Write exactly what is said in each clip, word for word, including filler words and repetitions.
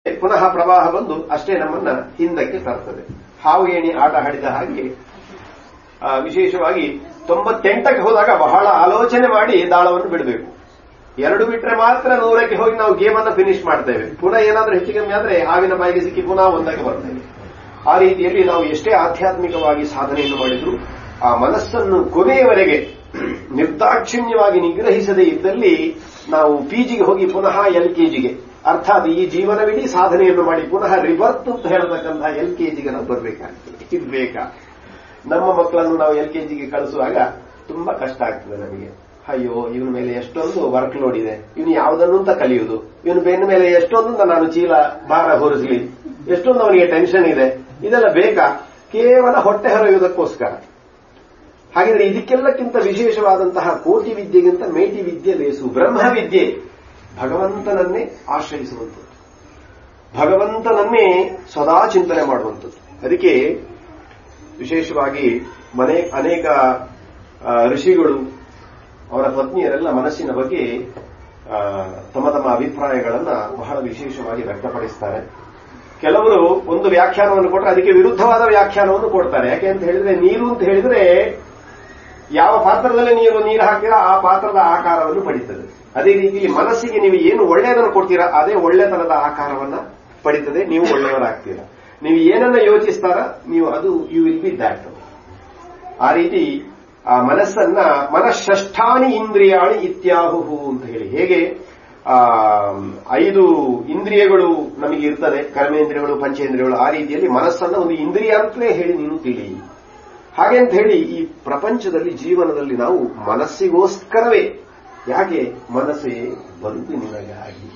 ಪುನಃ ಪ್ರವಾಹ ಬಂದು ಅಷ್ಟೇ ನಮ್ಮನ್ನ ಹಿಂದಕ್ಕೆ ತರ್ತದೆ. ಹಾವು ಏಣಿ ಆಟ ಆಡಿದ ಹಾಗೆ ವಿಶೇಷವಾಗಿ ತೊಂಬತ್ತೆಂಟಕ್ಕೆ ಹೋದಾಗ ಬಹಳ ಆಲೋಚನೆ ಮಾಡಿ ದಾಳವನ್ನು ಬಿಡಬೇಕು. ಎರಡು ಬಿಟ್ರೆ ಮಾತ್ರ ನೂರಕ್ಕೆ ಹೋಗಿ ನಾವು ಗೇಮ್ ಅನ್ನು ಫಿನಿಶ್ ಮಾಡ್ತೇವೆ. ಪುನಃ ಏನಾದ್ರೂ ಹೆಚ್ಚು ಕಮ್ಮಿ ಆದ್ರೆ ಹಾವಿನ ಬಾಯಿಗೆ ಸಿಕ್ಕಿ ಪುನಃ ಒಂದಕ್ಕೆ ಬರ್ತೇವೆ. ಆ ರೀತಿಯಲ್ಲಿ ನಾವು ಎಷ್ಟೇ ಆಧ್ಯಾತ್ಮಿಕವಾಗಿ ಸಾಧನೆಯನ್ನು ಮಾಡಿದ್ರು ಆ ಮನಸ್ಸನ್ನು ಕೊನೆಯವರೆಗೆ ನಿರ್ದಾಕ್ಷಿಣ್ಯವಾಗಿ ನಿಗ್ರಹಿಸದೇ ಇದ್ದಲ್ಲಿ ನಾವು ಪಿಜಿಗೆ ಹೋಗಿ ಪುನಃ ಎಲ್ ಕೆಜಿಗೆ, ಅರ್ಥಾತ್ ಈ ಜೀವನವಿಡೀ ಸಾಧನೆಯನ್ನು ಮಾಡಿ ಪುನಃ ರಿವರ್ತ್ ಅಂತ ಹೇಳತಕ್ಕಂತಹ ಎಲ್ ಕೆಜಿಗೆ ನಾವು ಬರಬೇಕಾಗ್ತದೆ. ಇದು ಬೇಕಾ? ನಮ್ಮ ಮಕ್ಕಳನ್ನು ನಾವು ಎಲ್ ಕೆಜಿಗೆ ಕಳಿಸುವಾಗ ತುಂಬಾ ಕಷ್ಟ ಆಗ್ತದೆ ನಮಗೆ. ಅಯ್ಯೋ, ಇವನ ಮೇಲೆ ಎಷ್ಟೊಂದು ವರ್ಕ್ ಲೋಡ್ ಇದೆ, ಇವನು ಯಾವುದನ್ನು ಅಂತ ಕಲಿಯುವುದು, ಇವನು ಬೆನ್ನ ಮೇಲೆ ಎಷ್ಟೊಂದು ನಾನು ಚೀಲ ಭಾರ ಹೊರಿಸಲಿ, ಎಷ್ಟೊಂದು ಅವನಿಗೆ ಟೆನ್ಷನ್ ಇದೆ, ಇದೆಲ್ಲ ಬೇಕಾ? ಕೇವಲ ಹೊಟ್ಟೆ ಹೊರೆಯುವುದಕ್ಕೋಸ್ಕರ. ಹಾಗಿದ್ರೆ ಇದಕ್ಕೆಲ್ಲಕ್ಕಿಂತ ವಿಶೇಷವಾದಂತಹ ಕೋಟಿ ವಿದ್ಯೆಗಿಂತ ಮೇಟಿ ವಿದ್ಯೆ ಲೇಸು. ಬ್ರಹ್ಮವಿದ್ಯೆ ಭಗವಂತನನ್ನೇ ಆಶ್ರಯಿಸುವಂಥದ್ದು, ಭಗವಂತನನ್ನೇ ಸದಾ ಚಿಂತನೆ ಮಾಡುವಂಥದ್ದು. ಅದಕ್ಕೆ ವಿಶೇಷವಾಗಿ ಮನೆ ಅನೇಕ ಋಷಿಗಳು ಅವರ ಪತ್ನಿಯರೆಲ್ಲ ಮನಸ್ಸಿನ ಬಗ್ಗೆ ತಮ್ಮ ತಮ್ಮ ಅಭಿಪ್ರಾಯಗಳನ್ನ ಬಹಳ ವಿಶೇಷವಾಗಿ ವ್ಯಕ್ತಪಡಿಸ್ತಾರೆ. ಕೆಲವರು ಒಂದು ವ್ಯಾಖ್ಯಾನವನ್ನು ಕೊಟ್ಟರೆ ಅದಕ್ಕೆ ವಿರುದ್ಧವಾದ ವ್ಯಾಖ್ಯಾನವನ್ನು ಕೊಡ್ತಾರೆ. ಯಾಕೆ ಅಂತ ಹೇಳಿದ್ರೆ, ನೀರು ಅಂತ ಹೇಳಿದ್ರೆ ಯಾವ ಪಾತ್ರದಲ್ಲಿ ನೀವು ನೀರು ಹಾಕ್ತೀರಾ ಆ ಪಾತ್ರದ ಆಕಾರವನ್ನು ಪಡೀತದೆ. ಅದೇ ರೀತಿ ಮನಸ್ಸಿಗೆ ನೀವು ಏನು ಒಳ್ಳೆಯದನ್ನು ಕೊಡ್ತೀರಾ ಅದೇ ಒಳ್ಳೆತನದ ಆಕಾರವನ್ನ ಪಡೀತದೆ, ನೀವು ಒಳ್ಳೆಯವರಾಗ್ತೀರಾ. ನೀವು ಏನನ್ನ ಯೋಚಿಸ್ತಾರ ನೀವು ಅದು ಯು ವಿಲ್ ಬಿ ದ್ಯಾಟ್. ಆ ರೀತಿ ಆ ಮನಸ್ಸನ್ನ ಮನಃಷ್ಠಾನಿ ಇಂದ್ರಿಯಾಣಿ ಇತ್ಯಾಹುಹು ಅಂತ ಹೇಳಿ, ಹೇಗೆ ಆ ಐದು ಇಂದ್ರಿಯಗಳು ನಮಗೆ ಇರ್ತದೆ, ಕರ್ಮೇಂದ್ರಿಯಗಳು ಪಂಚೇಂದ್ರಿಯಗಳು, ಆ ರೀತಿಯಲ್ಲಿ ಮನಸ್ಸನ್ನ ಒಂದು ಇಂದ್ರಿಯ ಅಂತಲೇ ಹೇಳಿ ನೀನು ತಿಳಿ. ಹಾಗೆ ಅಂತ ಹೇಳಿ ಈ ಪ್ರಪಂಚದಲ್ಲಿ ಜೀವನದಲ್ಲಿ ನಾವು ಮನಸ್ಸಿಗೋಸ್ಕರವೇ, ಯಾಕೆ ಮನಸ್ಸೇ ಬಂದು ನಿನಗಾಗಿ,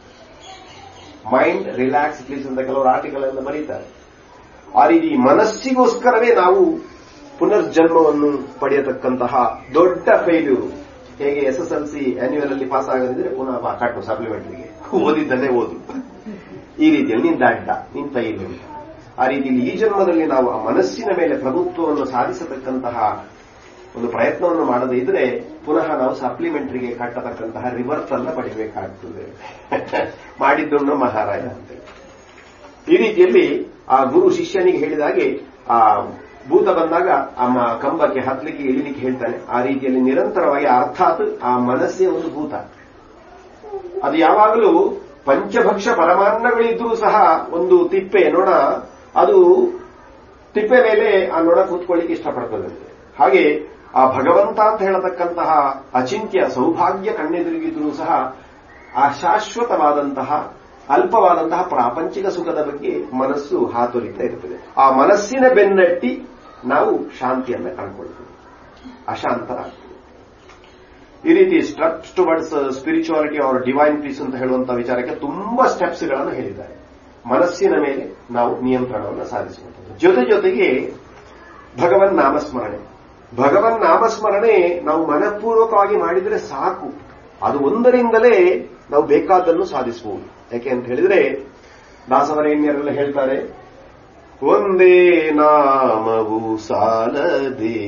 ಮೈಂಡ್ ರಿಲ್ಯಾಕ್ಸ್ ಪ್ಲೀಸ್ ಅಂತ ಕೆಲವರು ಆರ್ಟಿಕಲ್ ಎಲ್ಲ ಬರೀತಾರೆ. ಆ ರೀತಿ ಮನಸ್ಸಿಗೋಸ್ಕರವೇ ನಾವು ಪುನರ್ಜನ್ಮವನ್ನು ಪಡೆಯತಕ್ಕಂತಹ ದೊಡ್ಡ ಫೇಲ್ಯೂರ್. ಹೇಗೆ S S L C annual ಅಲ್ಲಿ ಪಾಸ್ ಆಗದಿದ್ರೆ ಪುನಃ ಕಟ್ಟು ಸಪ್ಲಿಮೆಂಟರಿಗೆ, ಓದಿದ್ದನ್ನೇ ಓದು, ಈ ರೀತಿಯಲ್ಲಿ ನಿನ್ ದಾಡ್ಡ ನಿನ್ ಫೈಲ್ಯೂರ್. ಆ ರೀತಿಯಲ್ಲಿ ಈ ಜನ್ಮದಲ್ಲಿ ನಾವು ಆ ಮನಸ್ಸಿನ ಮೇಲೆ ಪ್ರಭುತ್ವವನ್ನು ಸಾಧಿಸತಕ್ಕಂತಹ ಒಂದು ಪ್ರಯತ್ನವನ್ನು ಮಾಡದೇ ಇದ್ರೆ ಪುನಃ ನಾವು ಸಪ್ಲಿಮೆಂಟರಿಗೆ ಕಟ್ಟತಕ್ಕಂತಹ ರಿವರ್ಸ್ ಅನ್ನ ಪಡಿಬೇಕಾಗ್ತದೆ. ಮಾಡಿದ್ದುಣ್ಣು ಮಹಾರಾಯ ಅಂತ. ಈ ರೀತಿಯಲ್ಲಿ ಆ ಗುರು ಶಿಷ್ಯನಿಗೆ ಹೇಳಿದಾಗೆ ಆ ಭೂತ ಬಂದಾಗ ಆ ಕಂಬಕ್ಕೆ ಹತ್ತಲಿಕ್ಕೆ ಇಳಿಲಿಕ್ಕೆ ಹೇಳ್ತಾನೆ. ಆ ರೀತಿಯಲ್ಲಿ ನಿರಂತರವಾಗಿ, ಅರ್ಥಾತ್ ಆ ಮನಸ್ಸೇ ಒಂದು ಭೂತ. ಅದು ಯಾವಾಗಲೂ ಪಂಚಭಕ್ಷ ಪರಮಾನ್ನಗಳಿದ್ರೂ ಸಹ ಒಂದು ತಿಪ್ಪೆ ನೊಣ, ಅದು ತಿಪ್ಪೆ ಮೇಲೆ ಆ ನೊಣ ಕೂತ್ಕೊಳ್ಳಿಕ್ಕೆ ಇಷ್ಟಪಡ್ತದೆ. ಹಾಗೆ ಆ ಭಗವಂತ ಅಂತ ಹೇಳತಕ್ಕಂತಹ ಅಚಿಂತ್ಯ ಸೌಭಾಗ್ಯ ಕಣ್ಣೆದುರಿಗಿದ್ರೂ ಸಹ ಆ ಶಾಶ್ವತವಾದಂತಹ ಅಲ್ಪವಾದಂತಹ ಪ್ರಾಪಂಚಿಕ ಸುಖದ ಬಗ್ಗೆ ಮನಸ್ಸು ಹಾತೊರಿತಾ ಇರ್ತದೆ. ಆ ಮನಸ್ಸಿನ ಬೆನ್ನಟ್ಟಿ ನಾವು ಶಾಂತಿಯನ್ನ ಕಂಡುಕೊಳ್ತೀವಿ, ಅಶಾಂತರಾಗ್ತೀವಿ. ಈ ರೀತಿ steps towards spirituality R divine piece ಅಂತ ಹೇಳುವಂತಹ ವಿಚಾರಕ್ಕೆ ತುಂಬಾ ಸ್ಟೆಪ್ಸ್ ಗಳನ್ನು ಹೇಳಿದ್ದಾರೆ. ಮನಸ್ಸಿನ ಮೇಲೆ ನಾವು ನಿಯಂತ್ರಣವನ್ನು ಸಾಧಿಸುವಂಥದ್ದು. ಜೊತೆ ಜೊತೆಗೆ ಭಗವನ್ ನಾಮಸ್ಮರಣೆ. ಭಗವನ್ ನಾಮಸ್ಮರಣೆ ನಾವು ಮನಪೂರ್ವಕವಾಗಿ ಮಾಡಿದರೆ ಸಾಕು, ಅದು ಒಂದರಿಂದಲೇ ನಾವು ಬೇಕಾದ್ದನ್ನು ಸಾಧಿಸಬಹುದು. ಯಾಕೆ ಅಂತ ಹೇಳಿದ್ರೆ ದಾಸವರೇಣ್ಯರೆಲ್ಲ ಹೇಳ್ತಾರೆ, ಒಂದೇ ನಾಮವು ಸಾಲದೆ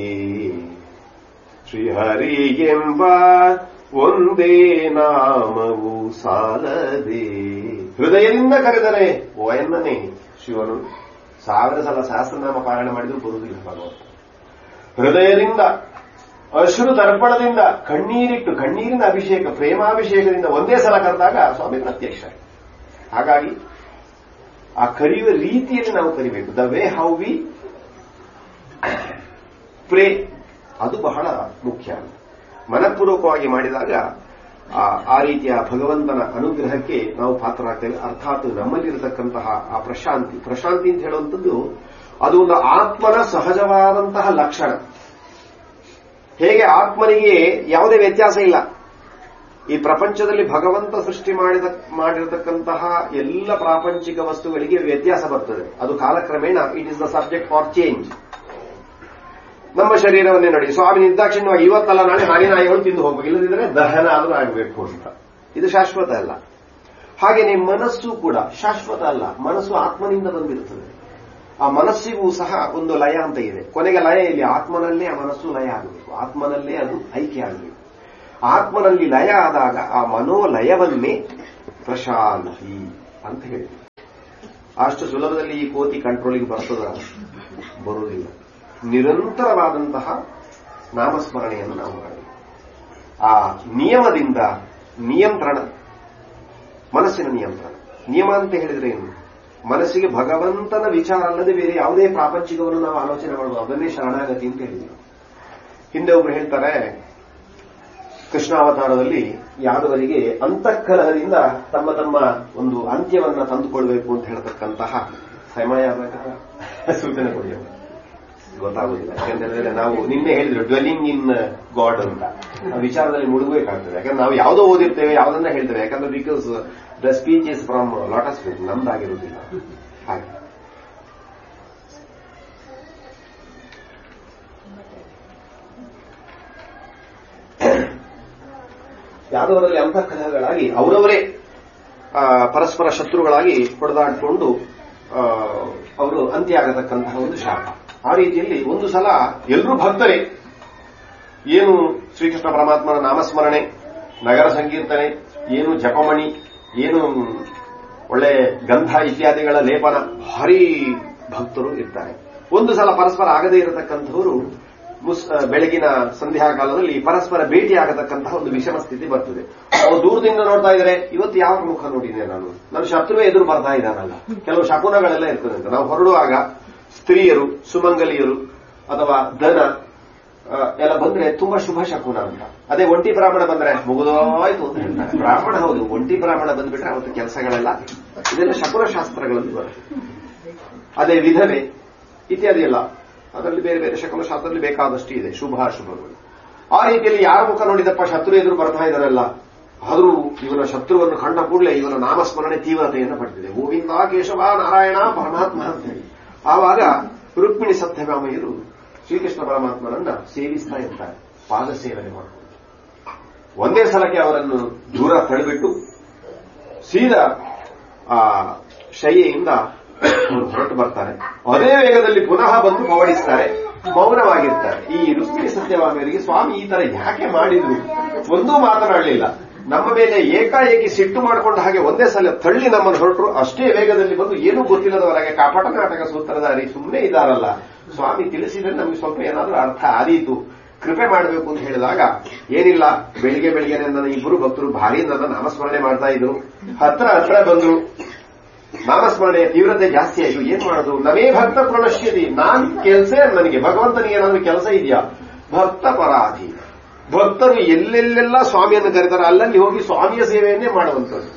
ಶ್ರೀಹರಿ ಎಂಬ ಒಂದೇ ನಾಮವು ಸಾಲದೆ. ಹೃದಯದಿಂದ ಕರೆದರೆ ಓ ಎನ್ನನೇ ಶಿವನು ಸಾವಿರ ಸಲ ಸಹಸ್ರನಾಮ ಪಾರಾಯಣ ಮಾಡಿದ್ರು ಬರುವುದಿಲ್ಲ ಭಗವಂತ. ಹೃದಯದಿಂದ ಅಶ್ರು ತರ್ಪಣದಿಂದ ಕಣ್ಣೀರಿಟ್ಟು ಕಣ್ಣೀರಿನ ಅಭಿಷೇಕ ಪ್ರೇಮಾಭಿಷೇಕದಿಂದ ಒಂದೇ ಸಲ ಕರೆದಾಗ ಸ್ವಾಮಿ ಪ್ರತ್ಯಕ್ಷ. ಹಾಗಾಗಿ ಆ ಕರೆಯುವ ರೀತಿಯಲ್ಲಿ ನಾವು ಕರಿಬೇಕು. The way how we pray, ಅದು ಬಹಳ ಮುಖ್ಯ. ಮನಪೂರ್ವಕವಾಗಿ ಮಾಡಿದಾಗ ಆ ರೀತಿಯ ಭಗವಂತನ ಅನುಗ್ರಹಕ್ಕೆ ನಾವು ಪಾತ್ರರಾಗ್ತೇವೆ. ಅರ್ಥಾತ್ ನಮ್ಮಲ್ಲಿರತಕ್ಕಂತಹ ಆ ಪ್ರಶಾಂತಿ, ಪ್ರಶಾಂತಿ ಅಂತ ಹೇಳುವಂಥದ್ದು ಅದು ಒಂದು ಆತ್ಮನ ಸಹಜವಾದಂತಹ ಲಕ್ಷಣ. ಹೇಗೆ ಆತ್ಮನಿಗೆ ಯಾವುದೇ ವ್ಯತ್ಯಾಸ ಇಲ್ಲ. ಈ ಪ್ರಪಂಚದಲ್ಲಿ ಭಗವಂತ ಸೃಷ್ಟಿ ಮಾಡಿದ ಮಾಡಿರತಕ್ಕಂತಹ ಎಲ್ಲ ಪ್ರಾಪಂಚಿಕ ವಸ್ತುಗಳಿಗೆ ವ್ಯತ್ಯಾಸ ಬರ್ತದೆ. ಅದು ಕಾಲಕ್ರಮೇಣ it is the subject for change. ನಮ್ಮ ಶರೀರವನ್ನೇ ನೋಡಿ, ಸ್ವಾಮಿ ನಿರ್ದಾಕ್ಷಿಣ್ಯವಾಗಿ ಇವತ್ತಲ್ಲ ನಾಳೆ ನಾಯಿನಾಯಿಗಳು ತಿಂದು ಹೋಗ್ಬೇಕು, ಇಲ್ಲದಿದ್ರೆ ದಹನ ಆದರೂ ಆಗಬೇಕು ಅಂತ. ಇದು ಶಾಶ್ವತ ಅಲ್ಲ. ಹಾಗೆಯೇ ಮನಸ್ಸು ಕೂಡ ಶಾಶ್ವತ ಅಲ್ಲ. ಮನಸ್ಸು ಆತ್ಮನಿಂದ ಬಂದಿರುತ್ತದೆ. ಆ ಮನಸ್ಸಿಗೂ ಸಹ ಒಂದು ಲಯ ಅಂತ ಇದೆ. ಕೊನೆಗೆ ಲಯ ಇಲ್ಲಿ ಆತ್ಮನಲ್ಲೇ ಆ ಮನಸ್ಸು ಲಯ ಆಗಬೇಕು, ಆತ್ಮನಲ್ಲೇ ಅದು ಐಕ್ಯ ಆಗಬೇಕು. ಆತ್ಮನಲ್ಲಿ ಲಯ ಆದಾಗ ಆ ಮನೋಲಯವನ್ನೇ ಪ್ರಶಾಂತಿ ಅಂತ ಹೇಳಿ ಅಷ್ಟು ಸುಲಭದಲ್ಲಿ ಈ ಕೋತಿ ಕಂಟ್ರೋಲಿಗೆ ಬರ್ತದ? ಬರುವುದಿಲ್ಲ. ನಿರಂತರವಾದಂತಹ ನಾಮಸ್ಮರಣೆಯನ್ನು ನಾವು ಮಾಡಬೇಕು. ಆ ನಿಯಮದಿಂದ ನಿಯಂತ್ರಣ, ಮನಸ್ಸಿನ ನಿಯಂತ್ರಣ. ನಿಯಮ ಅಂತ ಹೇಳಿದ್ರೆ ಏನು? ಮನಸ್ಸಿಗೆ ಭಗವಂತನ ವಿಚಾರ ಅಲ್ಲದೆ ಬೇರೆ ಯಾವುದೇ ಪ್ರಾಪಂಚಿಕವನ್ನು ನಾವು ಆಲೋಚನೆ ಮಾಡುವುದು, ಅದನ್ನೇ ಶರಣಾಗತಿ ಅಂತ ಹೇಳಿದ್ರು. ಹಿಂದೆ ಒಬ್ರು ಹೇಳ್ತಾರೆ, ಕೃಷ್ಣಾವತಾರದಲ್ಲಿ ಯಾದವರಿಗೆ ಅಂತಃಕಲಹದಿಂದ ತಮ್ಮ ತಮ್ಮ ಒಂದು ಅಂತ್ಯವನ್ನ ತಂದುಕೊಳ್ಬೇಕು ಅಂತ ಹೇಳ್ತಕ್ಕಂತಹ ಸಮಯ ಸೂಚನೆ ಕೊಡಿ, ಗೊತ್ತಾಗುದಿಲ್ಲ. ಯಾಕಂದ್ರೆ ನಾವು ನಿನ್ನೆ ಹೇಳಿದ್ರು ಡ್ವೆಲ್ಲಿಂಗ್ ಇನ್ ಗಾಡ್ ಅಂತ, ಆ ವಿಚಾರದಲ್ಲಿ ಮುಳುಗಬೇಕಾಗ್ತದೆ. ಯಾಕಂದ್ರೆ ನಾವು ಯಾವುದೋ ಓದಿರ್ತೇವೆ, ಯಾವುದನ್ನ ಹೇಳ್ತೇವೆ. ಯಾಕಂದ್ರೆ because the speech is from ಲಾಟಸ್ book, ನಮ್ದಾಗಿರುವುದಿಲ್ಲ. ಹಾಗೆ ಯಾದವರಲ್ಲಿ ಅಂತಃಕಲಹಗಳಾಗಿ ಅವರವರೇ ಪರಸ್ಪರ ಶತ್ರುಗಳಾಗಿ ಹೊಡೆದಾಡಿಕೊಂಡು ಅವರು ಅಂತ್ಯ ಆಗತಕ್ಕಂತಹ ಒಂದು ಶಾಪ. ಆ ರೀತಿಯಲ್ಲಿ ಒಂದು ಸಲ ಎಲ್ಲರೂ ಭಕ್ತರೇ, ಏನು ಶ್ರೀಕೃಷ್ಣ ಪರಮಾತ್ಮನ ನಾಮಸ್ಮರಣೆ, ನಗರ ಸಂಕೀರ್ತನೆ, ಏನು ಜಪಮಣಿ, ಏನು ಒಳ್ಳೆ ಗಂಧ ಇತ್ಯಾದಿಗಳ ಲೇಪನ, ಭಾರೀ ಭಕ್ತರು ಇರ್ತಾರೆ. ಒಂದು ಸಲ ಪರಸ್ಪರ ಆಗದೇ ಇರತಕ್ಕಂಥವರು ಮುಸ್ ಬೆಳಗಿನ ಸಂಧ್ಯಾಕಾಲದಲ್ಲಿ ಪರಸ್ಪರ ಭೇಟಿ ಆಗತಕ್ಕಂತಹ ಒಂದು ವಿಷಮ ಸ್ಥಿತಿ ಬರ್ತದೆ. ಅವರು ದೂರದಿಂದ ನೋಡ್ತಾ ಇದ್ದಾರೆ, ಇವತ್ತು ಯಾವ ಮುಖ ನೋಡಿದೆ ನಾನು, ನನ್ನ ಶತ್ರುವೇ ಎದುರು ಬರ್ತಾ ಇದ್ದಾನಲ್ಲ. ಕೆಲವು ಶಕುನಗಳೆಲ್ಲ ಇರ್ತದೆ ಅಂತ. ನಾವು ಹೊರಡುವಾಗ ಸ್ತ್ರೀಯರು, ಸುಮಂಗಲಿಯರು ಅಥವಾ ದನ ಎಲ್ಲ ಬಂದ್ರೆ ತುಂಬಾ ಶುಭ ಶಕುನ ಅಂತ. ಅದೇ ಒಂಟಿ ಬ್ರಾಹ್ಮಣ ಬಂದ್ರೆ ಮುಗಿದೋಯ್ತು ಅಂತ ಹೇಳ್ತಾರೆ. ಬ್ರಾಹ್ಮಣ ಹೌದು, ಒಂಟಿ ಬ್ರಾಹ್ಮಣ ಬಂದ್ಬಿಟ್ರೆ ಅವತ್ತು ಕೆಲಸಗಳೆಲ್ಲ, ಇದೆಲ್ಲ ಶಕುನ ಶಾಸ್ತ್ರಗಳಲ್ಲಿ ಬರುತ್ತೆ. ಅದೇ ವಿಧವೆ ಇತ್ಯಾದಿ ಎಲ್ಲ ಅದರಲ್ಲಿ ಬೇರೆ ಬೇರೆ ಶಕುನ ಶಾಸ್ತ್ರದಲ್ಲಿ ಬೇಕಾದಷ್ಟು ಇದೆ, ಶುಭ ಅಶುಭಗಳು. ಆ ರೀತಿಯಲ್ಲಿ ಯಾರ ಮುಖ ನೋಡಿದಪ್ಪ ಶತ್ರು ಎದುರು ಬರ್ತಾ ಇದ್ದಾರಲ್ಲ, ಆದರೂ ಇವನ ಶತ್ರುವನ್ನು ಕಂಡ ಕೂಡಲೇ ಇವನ ನಾಮಸ್ಮರಣೆ ತೀವ್ರತೆಯನ್ನು ಪಡೆದಿದೆ. ಗೋವಿಂದ ಕೇಶವ ನಾರಾಯಣ ಪರಮಾತ್ಮ ಅಂತ ಹೇಳಿ. ಆವಾಗ ರುಕ್ಮಿಣಿ ಸತ್ಯಭಾಮೆಯರು ಶ್ರೀಕೃಷ್ಣ ಪರಮಾತ್ಮನನ್ನ ಸೇವಿಸ್ತಾ ಇರ್ತಾರೆ, ಪಾದ ಸೇವನೆ ಮಾಡಿಕೊಂಡು. ಒಂದೇ ಸಲಕ್ಕೆ ಅವರನ್ನು ದೂರ ತಳ್ಳಿಬಿಟ್ಟು ಸೀದಾ ಆ ಶಯ್ಯೆಯಿಂದ ಹೊರಟು ಬರ್ತಾರೆ. ಅದೇ ವೇಗದಲ್ಲಿ ಪುನಃ ಬಂದು ಪವಡಿಸ್ತಾರೆ, ಮೌನವಾಗಿರ್ತಾರೆ. ಈ ರುಕ್ಮಿಣಿ ಸತ್ಯಭಾಮೆಯರಿಗೆ ಸ್ವಾಮಿ ಈ ತರ ಯಾಕೆ ಮಾಡಿದ್ರು? ಒಂದೂ ಮಾತನಾಡಲಿಲ್ಲ. ನಮ್ಮ ಮೇಲೆ ಏಕಾಏಕಿ ಸಿಟ್ಟು ಮಾಡಿಕೊಂಡ ಹಾಗೆ ಒಂದೇ ಸಲ ತಳ್ಳಿ ನಮ್ಮನ್ನು ಹೊರಟರು. ಅಷ್ಟೇ ವೇಗದಲ್ಲಿ ಬಂದು ಏನೂ ಗೊತ್ತಿಲ್ಲದವರಾಗೆ ಕಾಪಾಟ ನಾಟಕ ಸೂತ್ರಧಾರಿ ಸುಮ್ಮನೆ ಇದ್ದಾರಲ್ಲ, ಸ್ವಾಮಿ ತಿಳಿಸಿದ್ರೆ ನಮಗೆ ಸ್ವಲ್ಪ ಏನಾದ್ರೂ ಅರ್ಥ ಆದೀತು, ಕೃಪೆ ಮಾಡಬೇಕು ಅಂತ ಹೇಳಿದಾಗ, ಏನಿಲ್ಲ ಬೆಳಿಗ್ಗೆ ಬೆಳಿಗ್ಗೆ ನನ್ನ ಇಬ್ಬರು ಭಕ್ತರು ಭಾರಿ ನನ್ನ ನಾಮಸ್ಮರಣೆ ಮಾಡ್ತಾ ಇದ್ರು, ಹತ್ರ ಹತ್ರ ಬಂದ್ರು, ನಾಮಸ್ಮರಣೆಯ ತೀವ್ರತೆ ಜಾಸ್ತಿ ಆಯಿತು. ಏನ್ ಮಾಡೋದು? ನಮೇ ಭಕ್ತ ಪ್ರಣಶ್ಯತಿ, ನಾನ್ ಕೆಲಸ, ನನಗೆ ಭಗವಂತನಿಗೆ ಏನಾದ್ರೂ ಕೆಲಸ ಇದೆಯಾ? ಭಕ್ತ ಪರಾಧಿ, ಭಕ್ತರು ಎಲ್ಲೆಲ್ಲೆಲ್ಲ ಸ್ವಾಮಿಯನ್ನು ಕರೀತಾರೆ ಅಲ್ಲಲ್ಲಿ ಹೋಗಿ ಸ್ವಾಮಿಯ ಸೇವೆಯನ್ನೇ ಮಾಡುವಂಥದ್ದು.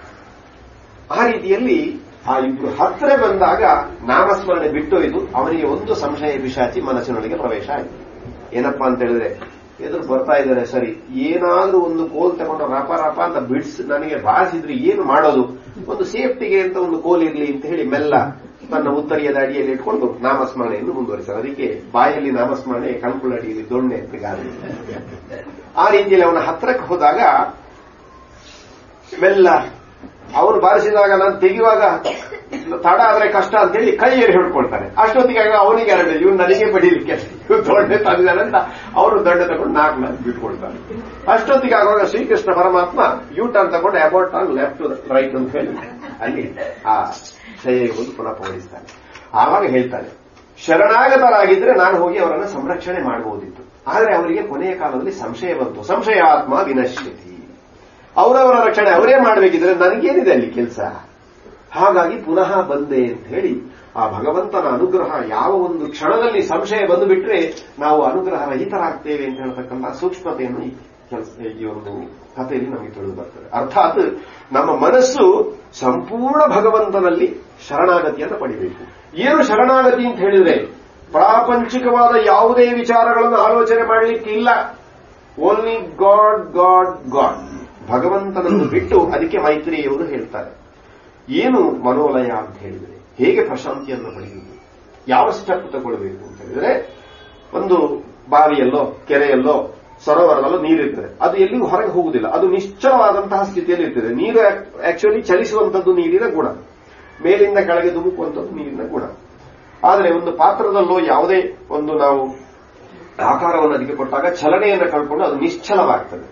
ಆ ರೀತಿಯಲ್ಲಿ ಆ ಇಬ್ರು ಹತ್ತಿರ ಬಂದಾಗ ನಾಮಸ್ಮರಣೆ ಬಿಟ್ಟೋಯ್ತು. ಅವನಿಗೆ ಒಂದು ಸಂಶಯ ಪಿಶಾಚಿ ಮನಸ್ಸಿನೊಳಗೆ ಪ್ರವೇಶ ಆಯಿತು. ಏನಪ್ಪಾ ಅಂತ ಹೇಳಿದ್ರೆ, ಎದುರು ಬರ್ತಾ ಇದ್ದಾರೆ ಸರಿ, ಏನಾದ್ರೂ ಒಂದು ಕೋಲ್ ತಗೊಂಡು ರಪ ರಪ ಅಂತ ಬಿಡ್ಸ್ ನನಗೆ ಬಾರಿಸಿದ್ರೆ ಏನು ಮಾಡೋದು? ಒಂದು ಸೇಫ್ಟಿಗೆ ಅಂತ ಒಂದು ಕೋಲ್ ಇರಲಿ ಅಂತ ಹೇಳಿ ಮೆಲ್ಲ ತನ್ನ ಉತ್ತರಿಯದ ಅಡಿಯಲ್ಲಿ ಇಟ್ಕೊಂಡು ನಾಮಸ್ಮರಣೆಯನ್ನು ಮುಂದುವರಿಸ್ತಾರೆ. ಅದಕ್ಕೆ ಬಾಯಲ್ಲಿ ನಾಮಸ್ಮರಣೆ, ಕಣ್ಕುಳಡಿಯಲ್ಲಿ ದೊಣ್ಣೆ ಅಂತ ಗಾಳಿ. ಆ ರೀತಿಯಲ್ಲಿ ಅವನ ಹತ್ರಕ್ಕೆ ಹೋದಾಗ ಮೆಲ್ಲ ಅವನು ಬಾರಿಸಿದಾಗ ನಾನು ತೆಗೆಯುವಾಗ ತಡ ಆದ್ರೆ ಕಷ್ಟ ಅಂತ ಹೇಳಿ ಕೈಯಲ್ಲಿ ಹಿಡ್ಕೊಳ್ತಾನೆ. ಅಷ್ಟೊತ್ತಿಗೆ ಅವನಿಗೆ ಎರಡು, ಇವ್ನು ನನಗೆ ಬಡಿಲಿಕ್ಕೆ ಇವ್ರು ದೊಡ್ಡ ತಂದಿದ್ದಾನಂತ ಅವನು ದಂಡ ತಗೊಂಡು ನಾಲ್ಕು ನಾಲ್ಕು ಬಿಟ್ಕೊಳ್ತಾನೆ. ಅಷ್ಟೊತ್ತಿಗೆ ಆಗುವಾಗ ಶ್ರೀಕೃಷ್ಣ ಪರಮಾತ್ಮ ಯೂ ಟರ್ನ್ ತಗೊಂಡು ಅಬೌಟ್ ಟರ್ನ್ ಲೆಫ್ಟ್ ರೈಟ್ ಅಂತ ಹೇಳಿ ಅಲ್ಲಿ ಆ ಶೈಲಿಗೆ ಬಂದು ಪುನಃ ಪೋಲಿಸ್ತಾನೆ. ಆವಾಗ ಹೇಳ್ತಾನೆ, ಶರಣಾಗತರಾಗಿದ್ರೆ ನಾನು ಹೋಗಿ ಅವರನ್ನು ಸಂರಕ್ಷಣೆ ಮಾಡಬಹುದಿತ್ತು. ಆದರೆ ಅವರಿಗೆ ಕೊನೆಯ ಕಾಲದಲ್ಲಿ ಸಂಶಯ ಬಂತು. ಸಂಶಯ ಆತ್ಮ ವಿನಶ್ಯತಿ, ಅವರವರ ರಕ್ಷಣೆ ಅವರೇ ಮಾಡಬೇಕಿದ್ರೆ ನನಗೇನಿದೆ ಅಲ್ಲಿ ಕೆಲಸ? ಹಾಗಾಗಿ ಪುನಃ ಬಂದೆ ಅಂತ ಹೇಳಿ ಆ ಭಗವಂತನ ಅನುಗ್ರಹ ಯಾವ ಒಂದು ಕ್ಷಣದಲ್ಲಿ ಸಂಶಯ ಬಂದು ಬಿಟ್ರೆ ನಾವು ಅನುಗ್ರಹ ರಹಿತರಾಗ್ತೇವೆ ಅಂತ ಹೇಳ್ತಕ್ಕಂಥ ಸೂಕ್ಷ್ಮತೆಯನ್ನು ಈ ಕೆಲಸ ಈ ಒಂದು ಕಥೆಯಲ್ಲಿ ನಮಗೆ ತಿಳಿದು ಬರ್ತದೆ. ಅರ್ಥಾತ್ ನಮ್ಮ ಮನಸ್ಸು ಸಂಪೂರ್ಣ ಭಗವಂತನಲ್ಲಿ ಶರಣಾಗತಿಯನ್ನು ಪಡಿಬೇಕು. ಏನು ಶರಣಾಗತಿ ಅಂತ ಹೇಳಿದ್ರೆ ಪ್ರಾಪಂಚಿಕವಾದ ಯಾವುದೇ ವಿಚಾರಗಳನ್ನು ಆಲೋಚನೆ ಮಾಡಲಿಕ್ಕಿಲ್ಲ. ಓನ್ಲಿ ಗಾಡ್ ಗಾಡ್ ಗಾಡ್, ಭಗವಂತನನ್ನು ಬಿಟ್ಟು. ಅದಕ್ಕೆ ಮೈತ್ರಿಯವರು ಹೇಳ್ತಾರೆ, ಏನು ಮನೋಲಯ ಅಂತ ಹೇಳಿದರೆ ಹೇಗೆ ಪ್ರಶಾಂತಿಯನ್ನು ಪಡೆಯುವುದು, ಯಾವ ಸ್ಟೆಪ್ ತಗೊಳ್ಬೇಕು ಅಂತ ಹೇಳಿದ್ರೆ, ಒಂದು ಬಾವಿಯಲ್ಲೋ ಕೆರೆಯಲ್ಲೋ ಸರೋವರದಲ್ಲೋ ನೀರಿರ್ತದೆ, ಅದು ಎಲ್ಲಿಗೂ ಹೊರಗೆ ಹೋಗುವುದಿಲ್ಲ, ಅದು ನಿಶ್ಚಲವಾದಂತಹ ಸ್ಥಿತಿಯಲ್ಲಿ ಇರ್ತದೆ. ನೀರು ಆಕ್ಚುಲಿ ಚಲಿಸುವಂಥದ್ದು ನೀರಿನ ಗುಣ, ಮೇಲಿಂದ ಕೆಳಗೆ ಧುಮುಕುವಂಥದ್ದು ನೀರಿನ ಗುಣ. ಆದರೆ ಒಂದು ಪಾತ್ರದಲ್ಲೋ ಯಾವುದೇ ಒಂದು ನಾವು ಆಕಾರವನ್ನು ಅದಕ್ಕೆ ಕೊಟ್ಟಾಗ ಚಲನೆಯನ್ನು ಕಳ್ಕೊಂಡು ಅದು ನಿಶ್ಚಲವಾಗ್ತದೆ.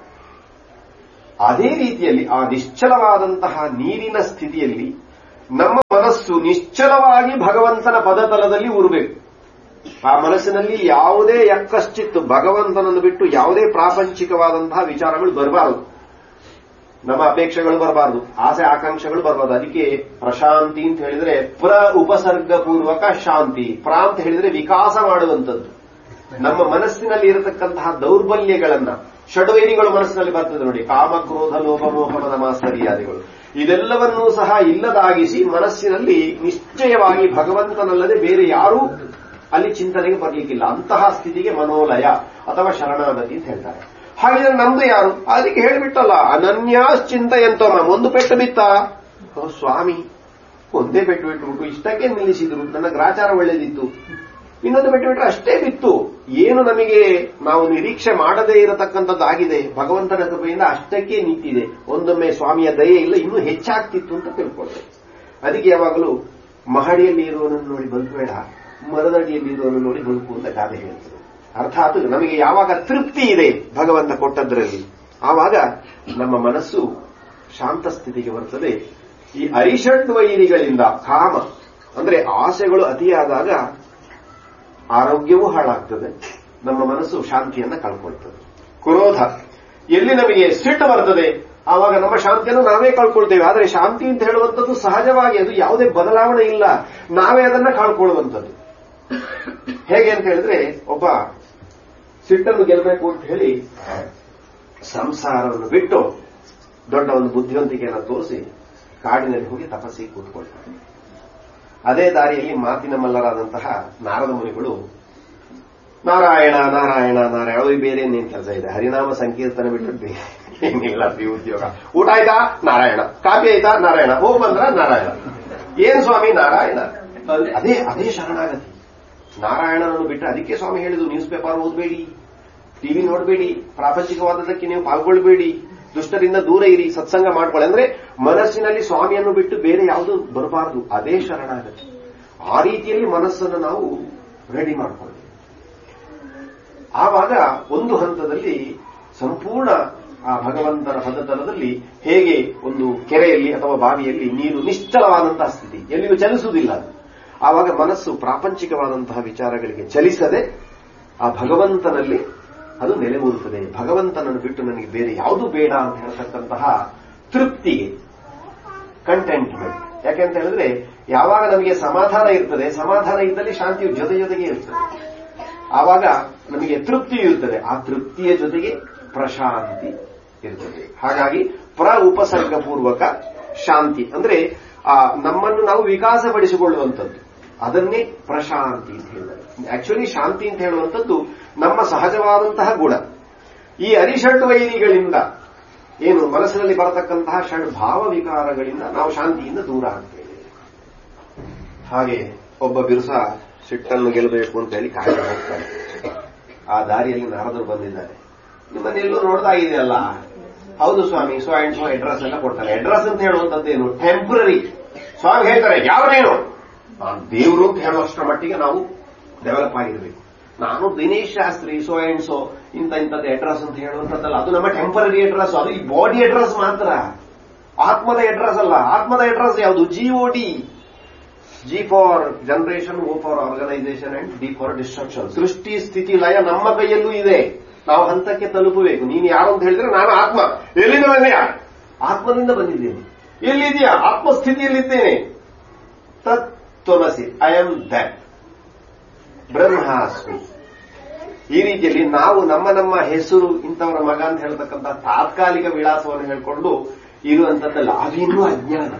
ಅದೇ ರೀತಿಯಲ್ಲಿ ಆ ನಿಶ್ಚಲವಾದಂತಹ ನೀರಿನ ಸ್ಥಿತಿಯಲ್ಲಿ ನಮ್ಮ ಮನಸ್ಸು ಮನಸ್ಸು ನಿಶ್ಚಲವಾಗಿ ಭಗವಂತನ ಪದತಲದಲ್ಲಿ ಊರಬೇಕು. ಆ ಮನಸ್ಸಿನಲ್ಲಿ ಯಾವುದೇ ಯಕ್ಕಶ್ಚಿತ್ತು ಭಗವಂತನನ್ನು ಬಿಟ್ಟು ಯಾವುದೇ ಪ್ರಾಪಂಚಿಕವಾದಂತಹ ವಿಚಾರಗಳು ಬರಬಾರದು. ನಮ್ಮ ಅಪೇಕ್ಷೆಗಳು ಬರಬಾರದು, ಆಸೆ ಆಕಾಂಕ್ಷೆಗಳು ಬರಬಾರದು. ಅದಕ್ಕೆ ಪ್ರಶಾಂತಿ ಅಂತ ಹೇಳಿದ್ರೆ ಪ್ರ ಉಪಸರ್ಗಪೂರ್ವಕ ಶಾಂತಿ. ಪ್ರ ಅಂತ ಹೇಳಿದ್ರೆ ವಿಕಾಸ ಮಾಡುವಂಥದ್ದು. ನಮ್ಮ ಮನಸ್ಸಿನಲ್ಲಿ ಇರತಕ್ಕಂತಹ ದೌರ್ಬಲ್ಯಗಳನ್ನ, ಷಡ್ವೈರಿಗಳು ಮನಸ್ಸಿನಲ್ಲಿ ಬರ್ತದೆ ನೋಡಿ, ಕಾಮ ಕ್ರೋಧ ಲೋಭ ಮೋಹ ಮದ ಮಾತ್ಸರ್ಯಾದಿಗಳು, ಇದೆಲ್ಲವನ್ನೂ ಸಹ ಇಲ್ಲದಾಗಿಸಿ ಮನಸ್ಸಿನಲ್ಲಿ ನಿಶ್ಚಯವಾಗಿ ಭಗವಂತನಲ್ಲದೆ ಬೇರೆ ಯಾರೂ ಅಲ್ಲಿ ಚಿಂತನೆಗೆ ಬರಲಿಕ್ಕಿಲ್ಲ. ಅಂತಹ ಸ್ಥಿತಿಗೆ ಮನೋಲಯ ಅಥವಾ ಶರಣಾಗತಿ ಅಂತ ಹೇಳ್ತಾರೆ. ಹಾಗಿದ್ರೆ ನಮ್ದು ಯಾರು? ಅದಕ್ಕೆ ಹೇಳಿಬಿಟ್ಟಲ್ಲ, ಅನನ್ಯಾಶ್ಚಿಂತಯಂತೋಮ. ಒಂದು ಪೆಟ್ಟು ಬಿತ್ತ, ಸ್ವಾಮಿ ಒಂದೇ ಪೆಟ್ಟು ಬಿಟ್ಟುಬಿಟ್ಟು ಇಷ್ಟಕ್ಕೆ ನಿಲ್ಲಿಸಿದ್ರು, ನನ್ನ ಗ್ರಾಚಾರ ಒಳ್ಳೇದಿತ್ತು. ಇನ್ನೊಂದು ಪೆಟ್ಟು ಬಿಟ್ಟರೆ ಅಷ್ಟೇ ಬಿತ್ತು. ಏನು ನಮಗೆ ನಾವು ನಿರೀಕ್ಷೆ ಮಾಡದೇ ಇರತಕ್ಕಂಥದ್ದಾಗಿದೆ, ಭಗವಂತನ ಕೃಪೆಯಿಂದ ಅಷ್ಟಕ್ಕೆ ನಿಂತಿದೆ. ಒಂದೊಮ್ಮೆ ಸ್ವಾಮಿಯ ದಯೆ ಇಲ್ಲ, ಇನ್ನೂ ಹೆಚ್ಚಾಗ್ತಿತ್ತು ಅಂತ ತಿಳ್ಕೊಳ್ತೇವೆ. ಅದಕ್ಕೆ ಯಾವಾಗಲೂ ಮಹಡಿಯಲ್ಲಿ ಇರುವವನನ್ನು ನೋಡಿ ಬದುಕಬೇಡ, ಮರದಡಿಯಲ್ಲಿ ಇರುವವನು ನೋಡಿ ಬದುಕು ಅಂತ ಗಾದೆ ಹೇಳ್ತದೆ. ಅರ್ಥಾತ್ ನಮಗೆ ಯಾವಾಗ ತೃಪ್ತಿ ಇದೆ ಭಗವಂತ ಕೊಟ್ಟದ್ರಲ್ಲಿ, ಆವಾಗ ನಮ್ಮ ಮನಸ್ಸು ಶಾಂತ ಸ್ಥಿತಿಗೆ ಬರ್ತದೆ. ಈ ಅರಿಷಡ್ವೈರಿಗಳಿಂದ, ಕಾಮ ಅಂದ್ರೆ ಆಸೆಗಳು ಅತಿಯಾದಾಗ ಆರೋಗ್ಯವೂ ಹಾಳಾಗ್ತದೆ, ನಮ್ಮ ಮನಸ್ಸು ಶಾಂತಿಯನ್ನ ಕಳ್ಕೊಳ್ತದೆ. ಕ್ರೋಧ, ಎಲ್ಲಿ ನಮಗೆ ಸಿಟ್ಟು ಬರ್ತದೆ ಆವಾಗ ನಮ್ಮ ಶಾಂತಿಯನ್ನು ನಾವೇ ಕಳ್ಕೊಳ್ತೇವೆ. ಆದರೆ ಶಾಂತಿ ಅಂತ ಹೇಳುವಂಥದ್ದು ಸಹಜವಾಗಿ, ಅದು ಯಾವುದೇ ಬದಲಾವಣೆ ಇಲ್ಲ, ನಾವೇ ಅದನ್ನ ಕಳ್ಕೊಳ್ಳುವಂಥದ್ದು. ಹೇಗೆ ಅಂತ ಹೇಳಿದ್ರೆ, ಒಬ್ಬ ಸಿಟ್ಟನ್ನು ಗೆಲ್ಲಬೇಕು ಅಂತ ಹೇಳಿ ಸಂಸಾರವನ್ನು ಬಿಟ್ಟು ದೊಡ್ಡ ಒಂದು ಬುದ್ಧಿವಂತಿಕೆಯನ್ನು ತೋರಿಸಿ ಕಾಡಿನಲ್ಲಿ ಹೋಗಿ ತಪಸ್ಸಿಗೆ ಕೂತ್ಕೊಳ್ತಾರೆ. ಅದೇ ದಾರಿಯಲ್ಲಿ ಮಾತಿನ ಮಲ್ಲರಾದಂತಹ ನಾರದ ಮುನಿಗಳು ನಾರಾಯಣ ನಾರಾಯಣ ನಾರಾಯಣ, ಅವ್ರಿಗೆ ಬೇರೆ ಏನೇನು ಕೆಲಸ ಇದೆ, ಹರಿನಾಮ ಸಂಕೀರ್ತನೆ ಬಿಟ್ಟು ಬೇರೆ ಏನಿಲ್ಲ ಉದ್ಯೋಗ. ಊಟ ಆಯ್ತಾ ನಾರಾಯಣ, ಕಾಫಿ ಆಯ್ತಾ ನಾರಾಯಣ, ಹೋಗ್ ಬಂದ್ರ ನಾರಾಯಣ, ಏನ್ ಸ್ವಾಮಿ ನಾರಾಯಣ. ಅದೇ ಅದೇ ಶರಣಾಗತಿ. ನಾರಾಯಣನನ್ನು ಬಿಟ್ಟರೆ, ಅದಕ್ಕೆ ಸ್ವಾಮಿ ಹೇಳಿದ್ರು ನ್ಯೂಸ್ ಪೇಪರ್ ಓದಬೇಡಿ, ಟಿವಿ ನೋಡಬೇಡಿ, ಪ್ರಾಪಂಚಿಕವಾದದಕ್ಕೆ ನೀವು ಪಾಲ್ಗೊಳ್ಬೇಡಿ, ದುಷ್ಟರಿಂದ ದೂರ ಇರಿ, ಸತ್ಸಂಗ ಮಾಡ್ಕೊಳ್ಳಿ. ಅಂದ್ರೆ ಮನಸ್ಸಿನಲ್ಲಿ ಸ್ವಾಮಿಯನ್ನು ಬಿಟ್ಟು ಬೇರೆ ಯಾವುದು ಬರಬಾರದು. ಅದೇ ಶರಣಾಗತಿ. ಆ ರೀತಿಯಲ್ಲಿ ಮನಸ್ಸನ್ನು ನಾವು ರೆಡಿ ಮಾಡ್ಕೊಳ್ಳಿ. ಆವಾಗ ಒಂದು ಹಂತದಲ್ಲಿ ಸಂಪೂರ್ಣ ಆ ಭಗವಂತನ ಪದತಲದಲ್ಲಿ, ಹೇಗೆ ಒಂದು ಕೆರೆಯಲ್ಲಿ ಅಥವಾ ಬಾವಿಯಲ್ಲಿ ನೀರು ನಿಶ್ಚಲವಾದಂತಹ ಸ್ಥಿತಿ, ಎಲ್ಲಿಯೂ ಚಲಿಸುವುದಿಲ್ಲ. ಆವಾಗ ಮನಸ್ಸು ಪ್ರಾಪಂಚಿಕವಾದಂತಹ ವಿಚಾರಗಳಿಗೆ ಚಲಿಸದೆ ಆ ಭಗವಂತನಲ್ಲಿ ಅದು ನೆಲೆಯೂರುತ್ತದೆ. ಭಗವಂತನನ್ನು ಬಿಟ್ಟು ನನಗೆ ಬೇರೆ ಯಾವುದು ಬೇಡ ಅಂತ ಹೇಳ್ತಕ್ಕಂತಹ ತೃಪ್ತಿಗೆ, ಕಂಟೆಂಟ್ಮೆಂಟ್. ಯಾಕೆಂತ ಹೇಳಿದ್ರೆ ಯಾವಾಗ ನಮಗೆ ಸಮಾಧಾನ ಇರ್ತದೆ, ಸಮಾಧಾನ ಇದ್ದಲ್ಲಿ ಶಾಂತಿಯು ಜೊತೆ ಜೊತೆಗೆ ಇರ್ತದೆ. ಆವಾಗ ನಮಗೆ ತೃಪ್ತಿ ಇರುತ್ತದೆ, ಆ ತೃಪ್ತಿಯ ಜೊತೆಗೆ ಪ್ರಶಾಂತಿ ಇರ್ತದೆ. ಹಾಗಾಗಿ ಪ್ರ ಉಪಸರ್ಗಪೂರ್ವಕ ಶಾಂತಿ ಅಂದ್ರೆ ಆ ನಮ್ಮನ್ನು ನಾವು ವಿಕಾಸಪಡಿಸಿಕೊಳ್ಳುವಂಥದ್ದು, ಅದನ್ನೇ ಪ್ರಶಾಂತಿ ಅಂತ ಹೇಳಿದ್ದಾರೆ. ಆಕ್ಚುಲಿ ಶಾಂತಿ ಅಂತ ಹೇಳುವಂಥದ್ದು ನಮ್ಮ ಸಹಜವಾದಂತಹ ಗುಣ. ಈ ಅರಿಷಡ್ವೈರಿಗಳಿಂದ, ಏನು ಮನಸ್ಸಿನಲ್ಲಿ ಬರತಕ್ಕಂತಹ ಷಡ್ಭಾವ ವಿಕಾರಗಳಿಂದ ನಾವು ಶಾಂತಿಯಿಂದ ದೂರ ಆಗ್ತೇವೆ. ಹಾಗೆ ಒಬ್ಬ ಬಿರುಸ ಸಿಟ್ಟನ್ನು ಗೆಲ್ಲಬೇಕು ಅಂತ ಹೇಳಿ ಕಾಯ್ದೆ ಹೋಗ್ತಾರೆ. ಆ ದಾರಿಯಲ್ಲಿ ನಾರದರು ಬಂದಿದ್ದಾರೆ. ನಿಮ್ಮನ್ನೆಲ್ಲೂ ನೋಡ್ತಾ ಇದೆಯಲ್ಲ, ಹೌದು ಸ್ವಾಮಿ, ಸೊ ಅಂಡ್ ಸೊ ಅಡ್ರೆಸ್ ಎಲ್ಲ ಕೊಡ್ತಾರೆ. ಅಡ್ರೆಸ್ ಅಂತ ಹೇಳುವಂಥದ್ದೇನು ಟೆಂಪರರಿ. ಸ್ವಾಮಿ ಹೇಳ್ತಾರೆ ಯಾವ ನೀನು, ನಾನು ದೇವರು ಅಂತ ಹೇಳುವಷ್ಟರ ಮಟ್ಟಿಗೆ ನಾವು ಡೆವಲಪ್ ಆಗಿರಬೇಕು. ನಾನು Dinesh Shastri so and so ಇಂಥ ಇಂಥದ್ದು ಅಡ್ರೆಸ್ ಅಂತ ಹೇಳುವಂಥದ್ದಲ್ಲ, ಅದು ನಮ್ಮ ಟೆಂಪರರಿ ಅಡ್ರೆಸ್. ಅದು ಈ ಬಾಡಿ ಅಡ್ರೆಸ್ ಮಾತ್ರ, ಆತ್ಮದ ಅಡ್ರೆಸ್ ಅಲ್ಲ. ಆತ್ಮದ ಅಡ್ರೆಸ್ ಯಾವುದು? G O D. G for generation, O for organisation and D for destruction. ಸೃಷ್ಟಿ ಸ್ಥಿತಿ ಲಯ ನಮ್ಮ ಕೈಯಲ್ಲೂ ಇದೆ. ನಾವು ಹಂತಕ್ಕೆ ತಲುಪಬೇಕು. ನೀನು ಯಾರು ಅಂತ ಹೇಳಿದ್ರೆ ನಾನು ಆತ್ಮ. ಎಲ್ಲಿಂದ ಬಂದೆಯಾ? ಆತ್ಮದಿಂದ ಬಂದಿದ್ದೇನೆ. ಎಲ್ಲಿದೆಯಾ? ಆತ್ಮಸ್ಥಿತಿಯಲ್ಲಿದ್ದೇನೆ. ತತ್ವಮಸಿ, ಐ ಆಮ್ ದಟ್, ಬ್ರಹ್ಮಾಸ್ಮಿ. ಈ ರೀತಿಯಲ್ಲಿ ನಾವು ನಮ್ಮ ನಮ್ಮ ಹೆಸರು ಇಂಥವರ ಮಗ ಅಂತ ಹೇಳ್ತಕ್ಕಂಥ ತಾತ್ಕಾಲಿಕ ವಿಳಾಸವನ್ನು ಹೇಳ್ಕೊಂಡು ಇರುವಂತದ್ದಲ್ಲ. ಅದಿನ್ನೂ ಅಜ್ಞಾನ.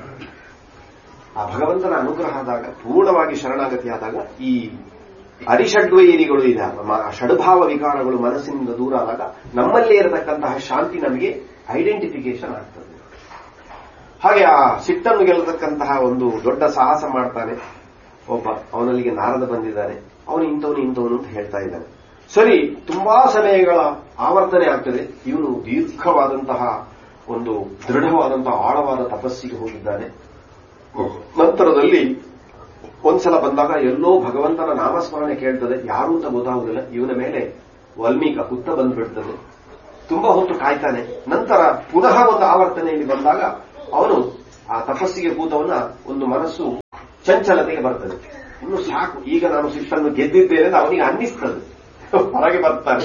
ಆ ಭಗವಂತನ ಅನುಗ್ರಹ ಆದಾಗ, ಪೂರ್ಣವಾಗಿ ಶರಣಾಗತಿ ಆದಾಗ, ಈ ಅರಿಷಡ್ವೈರಿಗಳು ಇದೆ, ಷಡ್ಭಾವ ವಿಕಾರಗಳು ಮನಸ್ಸಿನಿಂದ ದೂರ ಆದಾಗ ನಮ್ಮಲ್ಲೇ ಇರತಕ್ಕಂತಹ ಶಾಂತಿ ನಮಗೆ ಐಡೆಂಟಿಫಿಕೇಶನ್ ಆಗ್ತದೆ. ಹಾಗೆ ಆ ಸಿಟ್ಟನ್ನು ಗೆಲ್ಲತಕ್ಕಂತಹ ಒಂದು ದೊಡ್ಡ ಸಾಹಸ ಮಾಡ್ತಾನೆ ಒಬ್ಬ. ಅವನಲ್ಲಿಗೆ ನಾರದ ಬಂದಿದ್ದಾನೆ. ಅವನು ಇಂಥವನು ಇಂಥವನು ಅಂತ ಹೇಳ್ತಾ ಇದ್ದಾನೆ. ಸರಿ, ತುಂಬಾ ಸಮಯಗಳ ಆವರ್ತನೆ ಆಗ್ತದೆ. ಇವನು ದೀರ್ಘವಾದಂತಹ ಒಂದು ದೃಢವಾದಂತಹ ಆಳವಾದ ತಪಸ್ಸಿಗೆ ಹೋಗಿದ್ದಾನೆ. ನಂತರದಲ್ಲಿ ಒಂದ್ಸಲ ಬಂದಾಗ ಎಲ್ಲೋ ಭಗವಂತನ ನಾಮಸ್ಮರಣೆ ಕೇಳ್ತದೆ. ಯಾರು ಅಂತ ಗೊತ್ತಾಗುವುದಿಲ್ಲ. ಇವನ ಮೇಲೆ ವಾಲ್ಮೀಕ ಹುತ್ತ ಬಂದ್ಬಿಡ್ತದೆ. ತುಂಬಾ ಹೊತ್ತು ಕಾಯ್ತಾನೆ. ನಂತರ ಪುನಃ ಒಂದು ಆವರ್ತನೆಯಲ್ಲಿ ಬಂದಾಗ ಅವನು ಆ ತಪಸ್ಸಿಗೆ ಕೂತವನ್ನ ಒಂದು ಮನಸ್ಸು ಚಂಚಲತೆಗೆ ಬರ್ತದೆ. ಇನ್ನು ಸಾಕು, ಈಗ ನಾನು ಸಿಟ್ಟನ್ನು ಗೆದ್ದಿದ್ದೇನೆ ಅಂತ ಅವನಿಗೆ ಅನ್ನಿಸ್ತದೆ, ಹೊರಗೆ ಬರ್ತಾನೆ.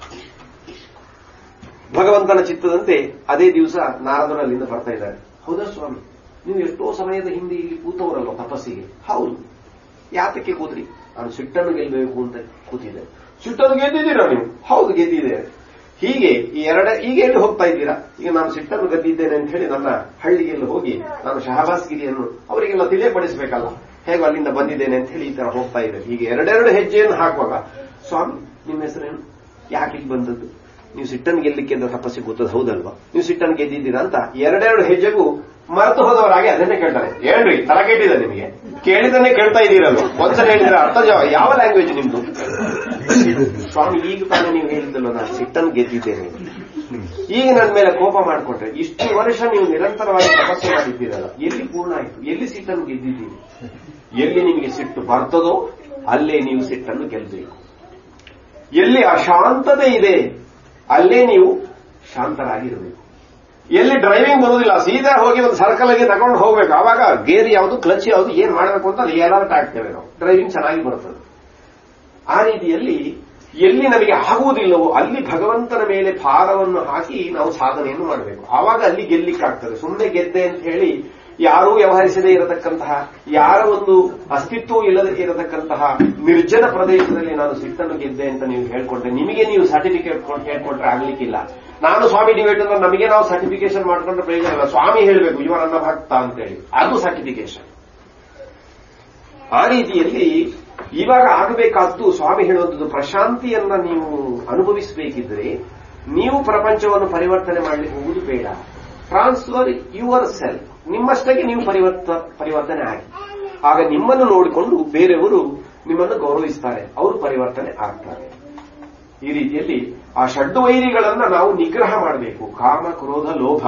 ಭಗವಂತನ ಚಿತ್ತದಂತೆ ಅದೇ ದಿವಸ ನಾರದರು ಅಲ್ಲಿಂದ ಬರ್ತಾ ಇದ್ದಾರೆ. ಹೌದಾ ಸ್ವಾಮಿ, ನೀವು ಎಷ್ಟೋ ಸಮಯದ ಹಿಂದೆ ಇಲ್ಲಿ ಕೂತವರಲ್ಲ ತಪಸ್ಸಿಗೆ? ಹೌದು. ಯಾತಕ್ಕೆ ಕೂತ್ರಿ? ನಾನು ಸಿಟ್ಟನ್ನು ಗೆಲ್ಲಬೇಕು ಅಂತ ಕೂತಿದ್ದೆ. ಸಿಟ್ಟನ್ನು ಗೆದ್ದಿದ್ದೀರಾ ನೀವು? ಹೌದು, ಗೆದ್ದಿದ್ದೇನೆ. ಹೀಗೆ ಈ ಎರಡ ಈಗ ಎಲ್ಲಿ ಹೋಗ್ತಾ ಇದ್ದೀರಾ? ಈಗ ನಾನು ಸಿಟ್ಟನ್ನು ಗೆದ್ದಿದ್ದೇನೆ ಅಂತ ಹೇಳಿ ನನ್ನ ಹಳ್ಳಿಗೆಲ್ಲ ಹೋಗಿ ನಾನು ಶಹಬಾಸ್ಗಿರಿಯನ್ನು ಅವರಿಗೆಲ್ಲ ತಿಳಿಯಪಡಿಸಬೇಕಲ್ಲ, ಹೇಗೂ ಅಲ್ಲಿಂದ ಬಂದಿದ್ದೇನೆ ಅಂತ ಹೇಳಿ ಈ ತರ ಹೋಗ್ತಾ ಇದ್ದಾರೆ. ಹೀಗೆ ಎರಡೆರಡು ಹೆಜ್ಜೆಯನ್ನು ಹಾಕುವಾಗ, ಸ್ವಾಮಿ ನಿಮ್ಮ ಹೆಸರೇನು, ಯಾಕೆ ಇಲ್ಲಿ ಬಂದದ್ದು? ನೀವು ಸಿಟ್ಟನ್ನು ಗೆಲ್ಲಿಕ್ಕೆ ಅಂತ ತಪಸ್ಸಿಗೆ ಕೂತದ್ದು ಹೌದಲ್ವಾ? ನೀವು ಸಿಟ್ಟನ್ನು ಗೆದ್ದಿದ್ದೀರಾ ಅಂತ ಎರಡೆರಡು ಹೆಜ್ಜೆಗೂ ಮರೆತು ಹೋದವರಾಗಿ ಅದನ್ನೇ ಕೇಳ್ತಾರೆ. ಹೇಳ್ರಿ, ತಲೆ ಕೆಟ್ಟಿದೆ ನಿಮಗೆ? ಕೇಳಿದನ್ನೇ ಕೇಳ್ತಾ ಇದ್ದೀರಲ್ಲ, ಒಂದ್ಸಲ ಹೇಳಿದ್ರೆ ಅರ್ಥ ಯಾವ ಲ್ಯಾಂಗ್ವೇಜ್ ನಿಮ್ದು? ಸ್ವಾಮಿ ಈಗ ತಾನೇ ನೀವು ಹೇಳಿದ್ದಲ್ಲ ನಾನು ಸಿಟ್ಟನ್ನು ಗೆದ್ದಿದ್ದೇನೆ, ಈಗ ನನ್ನ ಮೇಲೆ ಕೋಪ ಮಾಡಿಕೊಂಡ್ರೆ ಇಷ್ಟು ವರ್ಷ ನೀವು ನಿರಂತರವಾಗಿ ತಪಸ್ಸು ಮಾಡಿದ್ದೀರಲ್ಲ, ಎಲ್ಲಿ ಪೂರ್ಣ ಆಯಿತು? ಎಲ್ಲಿ ಸಿಟ್ಟನ್ನು ಗೆದ್ದಿದ್ದೀರಿ? ಎಲ್ಲಿ ನಿಮಗೆ ಸಿಟ್ಟು ಬರ್ತದೋ ಅಲ್ಲೇ ನೀವು ಸಿಟ್ಟನ್ನು ಗೆಲ್ಲಬೇಕು. ಎಲ್ಲಿ ಅಶಾಂತತೆ ಇದೆ ಅಲ್ಲೇ ನೀವು ಶಾಂತರಾಗಿರಬೇಕು. ಎಲ್ಲಿ ಡ್ರೈವಿಂಗ್ ಬರುವುದಿಲ್ಲ, ಸೀದಾ ಹೋಗಿ ಒಂದು ಸರ್ಕಲ್ಗೆ ತಗೊಂಡು ಹೋಗ್ಬೇಕು, ಆವಾಗ ಗೇರ್ ಯಾವುದು, ಕ್ಲಚ್ ಯಾವುದು, ಏನ್ ಮಾಡಬೇಕು ಅಂತ ಅಲ್ಲಿ ಅಲರ್ಟ್ ಆಗ್ತೇವೆ ನಾವು, ಡ್ರೈವಿಂಗ್ ಚೆನ್ನಾಗಿ ಬರುತ್ತದೆ. ಆ ರೀತಿಯಲ್ಲಿ ಎಲ್ಲಿ ನಮಗೆ ಆಗುವುದಿಲ್ಲವೋ ಅಲ್ಲಿ ಭಗವಂತನ ಮೇಲೆ ಭಾರವನ್ನು ಹಾಕಿ ನಾವು ಸಾಧನೆಯನ್ನು ಮಾಡಬೇಕು. ಆವಾಗ ಅಲ್ಲಿ ಗೆಲ್ಲಿಕ್ಕಾಗ್ತದೆ. ಸುಮ್ಮನೆ ಗೆದ್ದೆ ಅಂತ ಹೇಳಿ ಯಾರೂ ವ್ಯವಹರಿಸದೇ ಇರತಕ್ಕಂತಹ, ಯಾರ ಒಂದು ಅಸ್ತಿತ್ವ ಇಲ್ಲದೆ ಇರತಕ್ಕಂತಹ ನಿರ್ಜನ ಪ್ರದೇಶದಲ್ಲಿ ನಾನು ಸಿಟ್ಟನ್ನು ಗೆದ್ದೆ ಅಂತ ನೀವು ಹೇಳ್ಕೊಂಡ್ರೆ ನಿಮಗೆ ನೀವು ಸರ್ಟಿಫಿಕೇಟ್ ಹೇಳ್ಕೊಂಡ್ರೆ ಆಗ್ಲಿಕ್ಕಿಲ್ಲ. ನಾನು ಸ್ವಾಮಿ ಡಿಬೇಟ್ ಅಂದ್ರೆ ನಮಗೆ ನಾವು ಸರ್ಟಿಫಿಕೇಶನ್ ಮಾಡ್ಕೊಂಡ್ರೆ ಪ್ರಯೋಜನ ಇಲ್ಲ. ಸ್ವಾಮಿ ಹೇಳಬೇಕು ಇವ ನನ್ನ ಭಕ್ತ ಅಂತೇಳಿ, ಅದು ಸರ್ಟಿಫಿಕೇಶನ್. ಆ ರೀತಿಯಲ್ಲಿ ಇವಾಗ ಆಗಬೇಕಾದ್ದು ಸ್ವಾಮಿ ಹೇಳುವಂಥದ್ದು, ಪ್ರಶಾಂತಿಯನ್ನ ನೀವು ಅನುಭವಿಸಬೇಕಿದ್ರೆ ನೀವು ಪ್ರಪಂಚವನ್ನು ಪರಿವರ್ತನೆ ಮಾಡಲಿಕ್ಕೆ ಹೋಗುವುದು ಬೇಡ. ಟ್ರಾನ್ಸ್ಫರ್ ಯುವರ್ ಸೆಲ್ಫ್, ನಿಮ್ಮಷ್ಟಕ್ಕೆ ನೀವು ಪರಿವರ್ತ ಪರಿವರ್ತನೆ ಆಗಿ, ಆಗ ನಿಮ್ಮನ್ನು ನೋಡಿಕೊಂಡು ಬೇರೆಯವರು ನಿಮ್ಮನ್ನು ಗೌರವಿಸ್ತಾರೆ, ಅವರು ಪರಿವರ್ತನೆ ಆಗ್ತಾರೆ. ಈ ರೀತಿಯಲ್ಲಿ ಆ ಷಡ್ಡು ವೈರಿಗಳನ್ನ ನಾವು ನಿಗ್ರಹ ಮಾಡಬೇಕು. ಕಾಮ, ಕ್ರೋಧ, ಲೋಭ.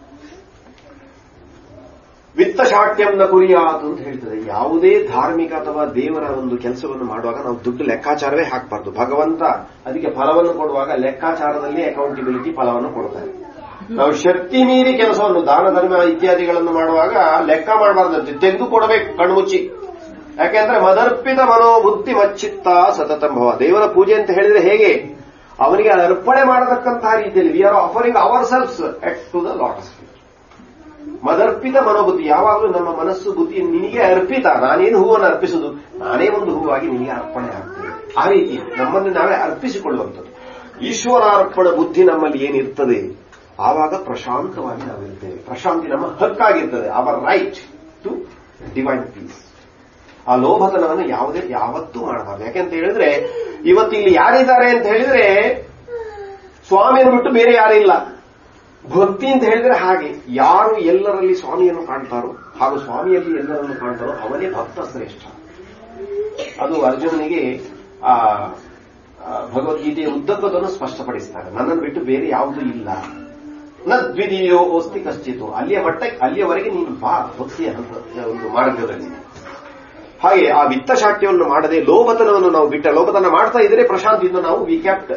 ವಿತ್ತಶಾಟ್ಯಂನ ಕುರಿಯಾತು ಅಂತ ಹೇಳ್ತದೆ. ಯಾವುದೇ ಧಾರ್ಮಿಕ ಅಥವಾ ದೇವರ ಒಂದು ಕೆಲಸವನ್ನು ಮಾಡುವಾಗ ನಾವು ದುಡ್ಡು ಲೆಕ್ಕಾಚಾರವೇ ಹಾಕಬಾರ್ದು. ಭಗವಂತ ಅದಕ್ಕೆ ಫಲವನ್ನು ಕೊಡುವಾಗ ಲೆಕ್ಕಾಚಾರದಲ್ಲಿ ಅಕೌಂಟಬಿಲಿಟಿ ಫಲವನ್ನು ಕೊಡ್ತಾರೆ. ನಾವು ಶಕ್ತಿ ಮೀರಿ ಕೆಲಸವನ್ನು ದಾನ ಧರ್ಮ ಇತ್ಯಾದಿಗಳನ್ನು ಮಾಡುವಾಗ ಲೆಕ್ಕ ಮಾಡಬಾರ್ದು, ತೆಗೆದು ಕೊಡಬೇಕು ಕಣ್ಮುಚ್ಚಿ. ಯಾಕೆಂದ್ರೆ ಮದರ್ಪಿತ ಮನೋಬುದ್ಧಿ ಮಚ್ಚಿತ್ತ ಸತತಂ ಭವ. ದೇವರ ಪೂಜೆ ಅಂತ ಹೇಳಿದ್ರೆ ಹೇಗೆ? ಅವನಿಗೆ ಅರ್ಪಣೆ ಮಾಡತಕ್ಕಂತಹ ರೀತಿಯಲ್ಲಿ we are offering hour selves at to the ಲಾಟಸ್ feet. ಮದರ್ಪಿತ ಮನೋಬುದ್ಧಿ, ಯಾವಾಗಲೂ ನಮ್ಮ ಮನಸ್ಸು ಬುದ್ಧಿ ನಿನಗೆ ಅರ್ಪಿತ. ನಾನೇನು ಹೂವನ್ನು ಅರ್ಪಿಸುದು, ನಾನೇ ಒಂದು ಹೂವಾಗಿ ನಿನಗೆ ಅರ್ಪಣೆ ಆಗ್ತದೆ. ಆ ರೀತಿ ನಮ್ಮನ್ನು ನಾವೇ ಅರ್ಪಿಸಿಕೊಳ್ಳುವಂಥದ್ದು. ಈಶ್ವರಾರ್ಪಣ ಬುದ್ಧಿ ನಮ್ಮಲ್ಲಿ ಏನಿರ್ತದೆ ಆವಾಗ ಪ್ರಶಾಂತವಾಗಿ ನಾವಿರ್ತೇವೆ. ಪ್ರಶಾಂತಿ ನಮ್ಮ ಹಕ್ಕಾಗಿರ್ತದೆ, hour right to divine piece. ಆ ಲೋಭತನವನ್ನು ಯಾವುದೇ ಯಾವತ್ತೂ ಮಾಡಬಾರ್ದು. ಯಾಕೆಂತ ಹೇಳಿದ್ರೆ ಇವತ್ತು ಇಲ್ಲಿ ಯಾರಿದ್ದಾರೆ ಅಂತ ಹೇಳಿದ್ರೆ ಸ್ವಾಮಿಯನ್ನು ಬಿಟ್ಟು ಬೇರೆ ಯಾರಿಲ್ಲ. ಭಕ್ತಿ ಅಂತ ಹೇಳಿದ್ರೆ ಹಾಗೆ, ಯಾರು ಎಲ್ಲರಲ್ಲಿ ಸ್ವಾಮಿಯನ್ನು ಕಾಣ್ತಾರೋ ಹಾಗೂ ಸ್ವಾಮಿಯಲ್ಲಿ ಎಲ್ಲರನ್ನು ಕಾಣ್ತಾರೋ ಅವನೇ ಭಕ್ತ ಶ್ರೇಷ್ಠ. ಅದು ಅರ್ಜುನನಿಗೆ ಆ ಭಗವದ್ಗೀತೆಯ ಉದ್ದಕ್ಕದನ್ನು ಸ್ಪಷ್ಟಪಡಿಸ್ತಾರೆ. ನನ್ನನ್ನು ಬಿಟ್ಟು ಬೇರೆ ಯಾವುದೂ ಇಲ್ಲ. ನ ದ್ವಿತೀಯೋ ಓಸ್ತಿ ಕಶ್ಚಿತು. ಅಲ್ಲಿಯ ಮಟ್ಟಕ್ಕೆ ಅಲ್ಲಿಯವರೆಗೆ ನೀನು ಬಾ ಭಕ್ತಿಯ ಒಂದು ಮಾರ್ಗದಲ್ಲಿ. ಹಾಗೆ ಆ ವಿತ್ತಶಾಟ್ಯವನ್ನು ಮಾಡದೆ ಲೋಭತನವನ್ನು ನಾವು ಬಿಟ್ಟ, ಲೋಭತನ ಮಾಡ್ತಾ ಇದ್ರೆ ಪ್ರಶಾಂತಿಯಿಂದ ನಾವು V ಕ್ಯಾಪ್ಟ್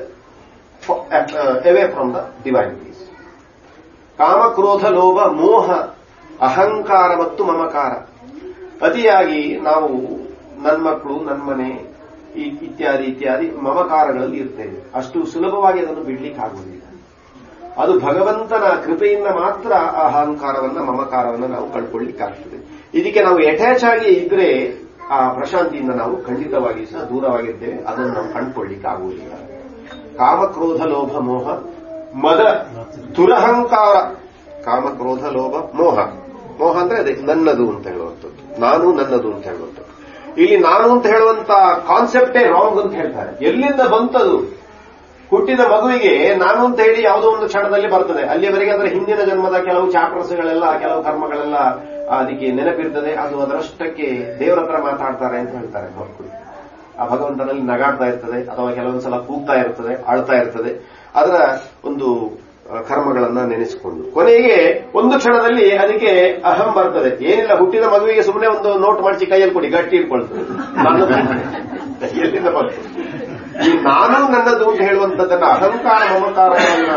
away from the divine piece. ಕಾಮ, ಕ್ರೋಧ, ಲೋಭ, ಮೋಹ, ಅಹಂಕಾರ ಮತ್ತು ಮಮಕಾರ. ಅತಿಯಾಗಿ ನಾವು ನನ್ನ ಮಕ್ಕಳು, ನನ್ನ ಮನೆ ಇತ್ಯಾದಿ ಇತ್ಯಾದಿ ಮಮಕಾರಗಳಲ್ಲಿ ಇರ್ತೇವೆ. ಅಷ್ಟು ಸುಲಭವಾಗಿ ಅದನ್ನು ಬಿಡ್ಲಿಕ್ಕೆ ಆಗುವುದಿಲ್ಲ. ಅದು ಭಗವಂತನ ಕೃಪೆಯಿಂದ ಮಾತ್ರ ಆ ಅಹಂಕಾರವನ್ನ ಮಮಕಾರವನ್ನ ನಾವು ಕಳ್ಕೊಳ್ಳಿಕ್ಕಾಗ್ತದೆ. ಇದಕ್ಕೆ ನಾವು ಅಟ್ಯಾಚ್ ಆಗಿ ಇದ್ರೆ ಆ ಪ್ರಶಾಂತಿಯಿಂದ ನಾವು ಖಂಡಿತವಾಗಿ ಸಹ ದೂರವಾಗಿರ್ತೇವೆ. ಅದನ್ನು ನಾವು ಕಂಡುಕೊಳ್ಳಿಕ್ಕೆ ಆಗುವುದಿಲ್ಲ. ಕಾಮ, ಕ್ರೋಧ, ಲೋಭ, ಮೋಹ, ಮದ, ದುರಹಂಕಾರ. ಕಾಮ, ಕ್ರೋಧ, ಲೋಭ, ಮೋಹ. ಮೋಹ ಅಂದ್ರೆ ಅದೇ ನನ್ನದು ಅಂತ ಹೇಳುವಂಥದ್ದು, ನಾನು ನನ್ನದು ಅಂತ ಹೇಳುವಂಥದ್ದು. ಇಲ್ಲಿ ನಾನು ಅಂತ ಹೇಳುವಂತ ಕಾನ್ಸೆಪ್ಟೇ ರಾಂಗ್ ಅಂತ ಹೇಳ್ತಾರೆ. ಎಲ್ಲಿಂದ ಬಂತದು? ಹುಟ್ಟಿದ ಮಗುವಿಗೆ ನಾನು ಅಂತ ಹೇಳಿ ಯಾವುದೋ ಒಂದು ಕ್ಷಣದಲ್ಲಿ ಬರ್ತದೆ. ಅಲ್ಲಿಯವರೆಗೆ ಅದರ ಹಿಂದಿನ ಜನ್ಮದ ಕೆಲವು ಚಾಪ್ಟರ್ಸ್ಗಳೆಲ್ಲ, ಕೆಲವು ಕರ್ಮಗಳೆಲ್ಲ ಅದಕ್ಕೆ ನೆನಪಿರ್ತದೆ. ಅದು ಅದರಷ್ಟಕ್ಕೆ ದೇವರ ಹತ್ರ ಮಾತಾಡ್ತಾರೆ ಅಂತ ಹೇಳ್ತಾರೆ ಮಕ್ಕಳು. ಆ ಭಗವಂತನಲ್ಲಿ ನಗಾಡ್ತಾ ಇರ್ತದೆ, ಅಥವಾ ಕೆಲವೊಂದ್ಸಲ ಕೂಗ್ತಾ ಇರ್ತದೆ, ಆಳ್ತಾ ಇರ್ತದೆ. ಅದರ ಒಂದು ಕರ್ಮಗಳನ್ನ ನೆನೆಸಿಕೊಂಡು ಕೊನೆಗೆ ಒಂದು ಕ್ಷಣದಲ್ಲಿ ಅದಕ್ಕೆ ಅಹಂ ಬರ್ತದೆ. ಏನಿಲ್ಲ, ಹುಟ್ಟಿದ ಮಗುವಿಗೆ ಸುಮ್ಮನೆ ಒಂದು ನೋಟ್ ಮಾಡಿಸಿ ಕೈಯಲ್ಲಿ ಕೊಡಿ, ಗಟ್ಟಿ ಇಟ್ಕೊಳ್ತದೆ. ನಾನು ಎಲ್ಲಿಂದ ಬಂತು? ಈ ನಾನು ನನ್ನದು ಅಂತ ಹೇಳುವಂಥದ್ದನ್ನ ಅಹಂಕಾರ ಮಮಕಾರಗಳನ್ನ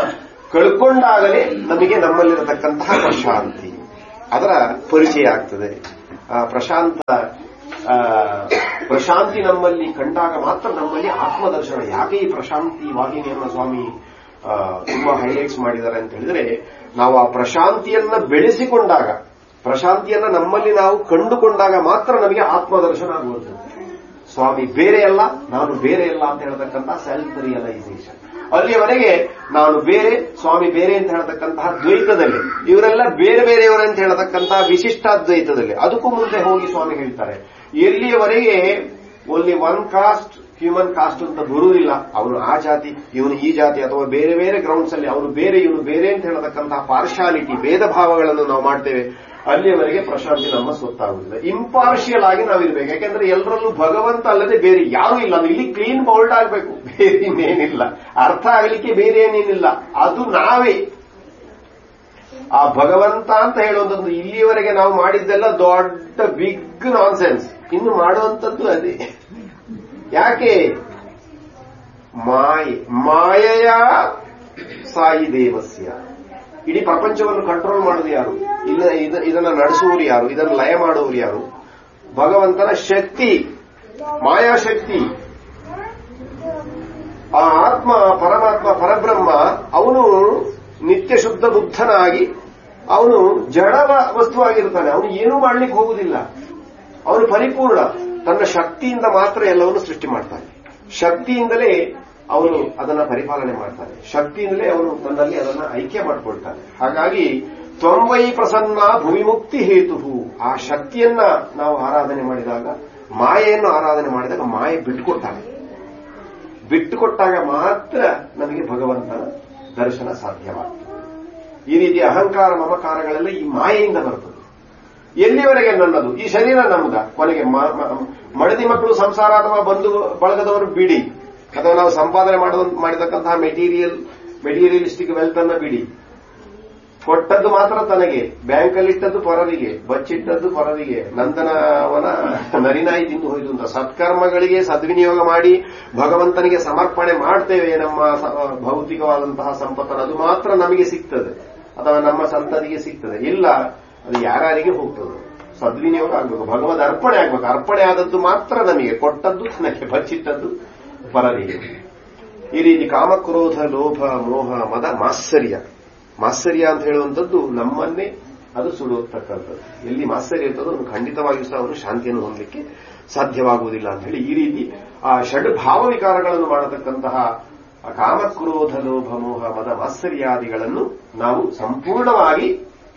ಕಳ್ಕೊಂಡಾಗಲೇ ನಮಗೆ ನಮ್ಮಲ್ಲಿರತಕ್ಕಂತಹ ಪ್ರಶಾಂತಿ, ಅದರ ಪರಿಚಯ ಆಗ್ತದೆ. ಪ್ರಶಾಂತ ಪ್ರಶಾಂತಿ ನಮ್ಮಲ್ಲಿ ಕಂಡಾಗ ಮಾತ್ರ ನಮ್ಮಲ್ಲಿ ಆತ್ಮದರ್ಶನ. ಯಾಕೆ ಈ ಪ್ರಶಾಂತಿ ವಾಹಿನಿಯನ್ನ ಸ್ವಾಮಿ ತುಂಬಾ ಹೈಲೈಟ್ಸ್ ಮಾಡಿದ್ದಾರೆ ಅಂತ ಹೇಳಿದ್ರೆ, ನಾವು ಆ ಪ್ರಶಾಂತಿಯನ್ನ ಬೆಳೆಸಿಕೊಂಡಾಗ, ಪ್ರಶಾಂತಿಯನ್ನ ನಮ್ಮಲ್ಲಿ ನಾವು ಕಂಡುಕೊಂಡಾಗ ಮಾತ್ರ ನಮಗೆ ಆತ್ಮದರ್ಶನ ಆಗುವಂಥದ್ದು. ಸ್ವಾಮಿ ಬೇರೆ ಅಲ್ಲ, ನಾನು ಬೇರೆ ಅಲ್ಲ ಅಂತ ಹೇಳತಕ್ಕಂಥ ಸೆಲ್ಫ್ ರಿಯಲೈಸೇಷನ್. ಅಲ್ಲಿಯವರೆಗೆ ನಾನು ಬೇರೆ, ಸ್ವಾಮಿ ಬೇರೆ ಅಂತ ಹೇಳತಕ್ಕಂತಹ ದ್ವೈತದಲ್ಲಿ, ಇವರೆಲ್ಲ ಬೇರೆ ಬೇರೆಯವರಂತ ಹೇಳತಕ್ಕಂತಹ ವಿಶಿಷ್ಟಾದ್ವೈತದಲ್ಲಿ, ಅದಕ್ಕೂ ಮುಂದೆ ಹೋಗಿ ಸ್ವಾಮಿ ಹೇಳ್ತಾರೆ, ಎಲ್ಲಿಯವರೆಗೆ only one cost human cost ಅಂತ ಬರುವುದಿಲ್ಲ, ಅವನು ಆ ಜಾತಿ ಇವನು ಈ ಜಾತಿ ಅಥವಾ ಬೇರೆ ಬೇರೆ ಗ್ರೌಂಡ್ಸ್ ಅಲ್ಲಿ ಅವನು ಬೇರೆ ಇವನು ಬೇರೆ ಅಂತ ಹೇಳತಕ್ಕಂತಹ ಪಾರ್ಶಾಲಿಟಿ ಭೇದ ಭಾವಗಳನ್ನು ನಾವು ಮಾಡ್ತೇವೆ, ಅಲ್ಲಿಯವರೆಗೆ ಪ್ರಶಾಂತಿ ನಮ್ಮ ಸ್ವತ್ತಾಗುವುದಿಲ್ಲ. ಇಂಪಾರ್ಷಿಯಲ್ ಆಗಿ ನಾವಿರ್ಬೇಕು. ಯಾಕೆಂದ್ರೆ ಎಲ್ಲರಲ್ಲೂ ಭಗವಂತ ಅಲ್ಲದೆ ಬೇರೆ ಯಾರೂ ಇಲ್ಲ. ಇಲ್ಲಿ ಕ್ಲೀನ್ ಬೌಲ್ಡ್ ಆಗಬೇಕು, ಬೇರೆ ಇನ್ನೇನಿಲ್ಲ. ಅರ್ಥ ಆಗಲಿಕ್ಕೆ ಬೇರೆ ಏನೇನಿಲ್ಲ, ಅದು ನಾವೇ. ಆ ಭಗವಂತ ಅಂತ ಹೇಳುವಂಥದ್ದು ಇಲ್ಲಿಯವರೆಗೆ ನಾವು ಮಾಡಿದ್ದೆಲ್ಲ ದೊಡ್ಡ ಬಿಗ್ ನಾನ್ ಸೆನ್ಸ್. ಇನ್ನು ಮಾಡುವಂಥದ್ದು ಅದೇ. ಯಾಕೆ? ಮಾಯೆ ಮಾಯೆಯ ಸಾಯಿ ದೇವಸ್ಯ. ಇಡೀ ಪ್ರಪಂಚವನ್ನು ಕಂಟ್ರೋಲ್ ಮಾಡುವುದು ಯಾರು? ಇದನ್ನ ನಡೆಸುವವರು ಯಾರು? ಇದನ್ನು ಲಯ ಮಾಡುವವರು ಯಾರು? ಭಗವಂತನ ಶಕ್ತಿ, ಮಾಯಾಶಕ್ತಿ. ಆ ಆತ್ಮ, ಪರಮಾತ್ಮ, ಪರಬ್ರಹ್ಮ, ಅವನು ನಿತ್ಯ ಶುದ್ಧ ಬುದ್ಧನಾಗಿ ಅವನು ಜಡ ವಸ್ತುವಾಗಿರ್ತಾನೆ. ಅವನು ಏನೂ ಮಾಡ್ಲಿಕ್ಕೆ ಹೋಗುವುದಿಲ್ಲ. ಅವನು ಪರಿಪೂರ್ಣ. ತನ್ನ ಶಕ್ತಿಯಿಂದ ಮಾತ್ರ ಎಲ್ಲವನ್ನು ಸೃಷ್ಟಿ ಮಾಡ್ತಾನೆ. ಶಕ್ತಿಯಿಂದಲೇ ಅವನು ಅದನ್ನ ಪರಿಪಾಲನೆ ಮಾಡ್ತಾನೆ. ಶಕ್ತಿಯಿಂದಲೇ ಅವನು ತನ್ನಲ್ಲಿ ಅದನ್ನ ಐಕ್ಯ ಮಾಡಿಕೊಳ್ತಾನೆ. ಹಾಗಾಗಿ ತ್ವಂವೈ ಪ್ರಸನ್ನ ಭೂಮಿಮುಕ್ತಿ ಹೇತು. ಆ ಶಕ್ತಿಯನ್ನ ನಾವು ಆರಾಧನೆ ಮಾಡಿದಾಗ, ಮಾಯೆಯನ್ನು ಆರಾಧನೆ ಮಾಡಿದಾಗ ಮಾಯೆ ಬಿಟ್ಟುಕೊಡ್ತಾನೆ. ಬಿಟ್ಟುಕೊಟ್ಟಾಗ ಮಾತ್ರ ನಮಗೆ ಭಗವಂತನ ದರ್ಶನ ಸಾಧ್ಯವಾಗ್ತದೆ. ಈ ರೀತಿ ಅಹಂಕಾರ ಮಮಕಾರಗಳೆಲ್ಲ ಈ ಮಾಯೆಯಿಂದ ಬರ್ತದೆ. ಎಲ್ಲಿವರೆಗೆ ನನ್ನದು, ಈ ಶರೀರ ನಮ್ಮದ, ಕೊನೆಗೆ ಮಡದಿ ಮಕ್ಕಳು, ಸಂಸಾರ ಅಥವಾ ಬಂಧು ಬಳಗದವರು ಬಿಡಿ, ಅಥವಾ ನಾವು ಸಂಪಾದನೆ ಮಾಡಿದಕ್ಕಂತಹ ಮೆಟೀರಿಯಲ್ ಮೆಟೀರಿಯಲಿಸ್ಟಿಕ್ ವೆಲ್ತ್ ಅನ್ನ ಬಿಡಿ. ಕೊಟ್ಟದ್ದು ಮಾತ್ರ ತನಗೆ, ಬ್ಯಾಂಕಲ್ಲಿಟ್ಟದ್ದು ಪರರಿಗೆ, ಬಚ್ಚಿಟ್ಟದ್ದು ಪರರಿಗೆ, ನಂದನವನ ನರಿನಾಯಿ ತಿಂದು ಹೋಯ್ತು ಅಂತ. ಸತ್ಕರ್ಮಗಳಿಗೆ ಸದ್ವಿನಿಯೋಗ ಮಾಡಿ ಭಗವಂತನಿಗೆ ಸಮರ್ಪಣೆ ಮಾಡ್ತೇವೆ ನಮ್ಮ ಭೌತಿಕವಾದಂತಹ ಸಂಪತ್ತನ್ನು, ಅದು ಮಾತ್ರ ನಮಗೆ ಸಿಗ್ತದೆ ಅಥವಾ ನಮ್ಮ ಸಂತತಿಗೆ ಸಿಗ್ತದೆ. ಇಲ್ಲ, ಅದು ಯಾರಿಗೆ ಹೋಗ್ತದೆ. ಸದ್ವಿನಿಯೋಗ ಆಗ್ಬೇಕು, ಭಗವದ್ ಅರ್ಪಣೆ ಆಗ್ಬೇಕು. ಅರ್ಪಣೆ ಆದದ್ದು ಮಾತ್ರ ನಮಗೆ, ಕೊಟ್ಟದ್ದು ತನಗೆ, ಬಚ್ಚಿಟ್ಟದ್ದು ಪರರಿಗೆ. ಈ ರೀತಿ ಕಾಮಕ್ರೋಧ ಲೋಭ ಮೋಹ ಮದ ಮಾತ್ಸರ್ಯ, ಮಾತ್ಸರ್ಯ ಅಂತ ಹೇಳುವಂಥದ್ದು ನಮ್ಮನ್ನೇ ಅದು ಸುಡುತ್ತಕ್ಕಂಥದ್ದು. ಎಲ್ಲಿ ಮಾತ್ಸರ್ಯ ಇರ್ತದೋ ಅದು ಖಂಡಿತವಾಗಿಯೂ ಸಹ ಅವರು ಶಾಂತಿಯನ್ನು ಹೊಂದಲಿಕ್ಕೆ ಸಾಧ್ಯವಾಗುವುದಿಲ್ಲ ಅಂತ ಹೇಳಿ, ಈ ರೀತಿ ಆ ಷಡ್ ಭಾವ ವಿಕಾರಗಳನ್ನು ಮಾಡತಕ್ಕಂತಹ ಕಾಮಕ್ರೋಧ ಲೋಭ ಮೋಹ ಮದ ಮಾತ್ಸರ್ಯಾದಿಗಳನ್ನು ನಾವು ಸಂಪೂರ್ಣವಾಗಿ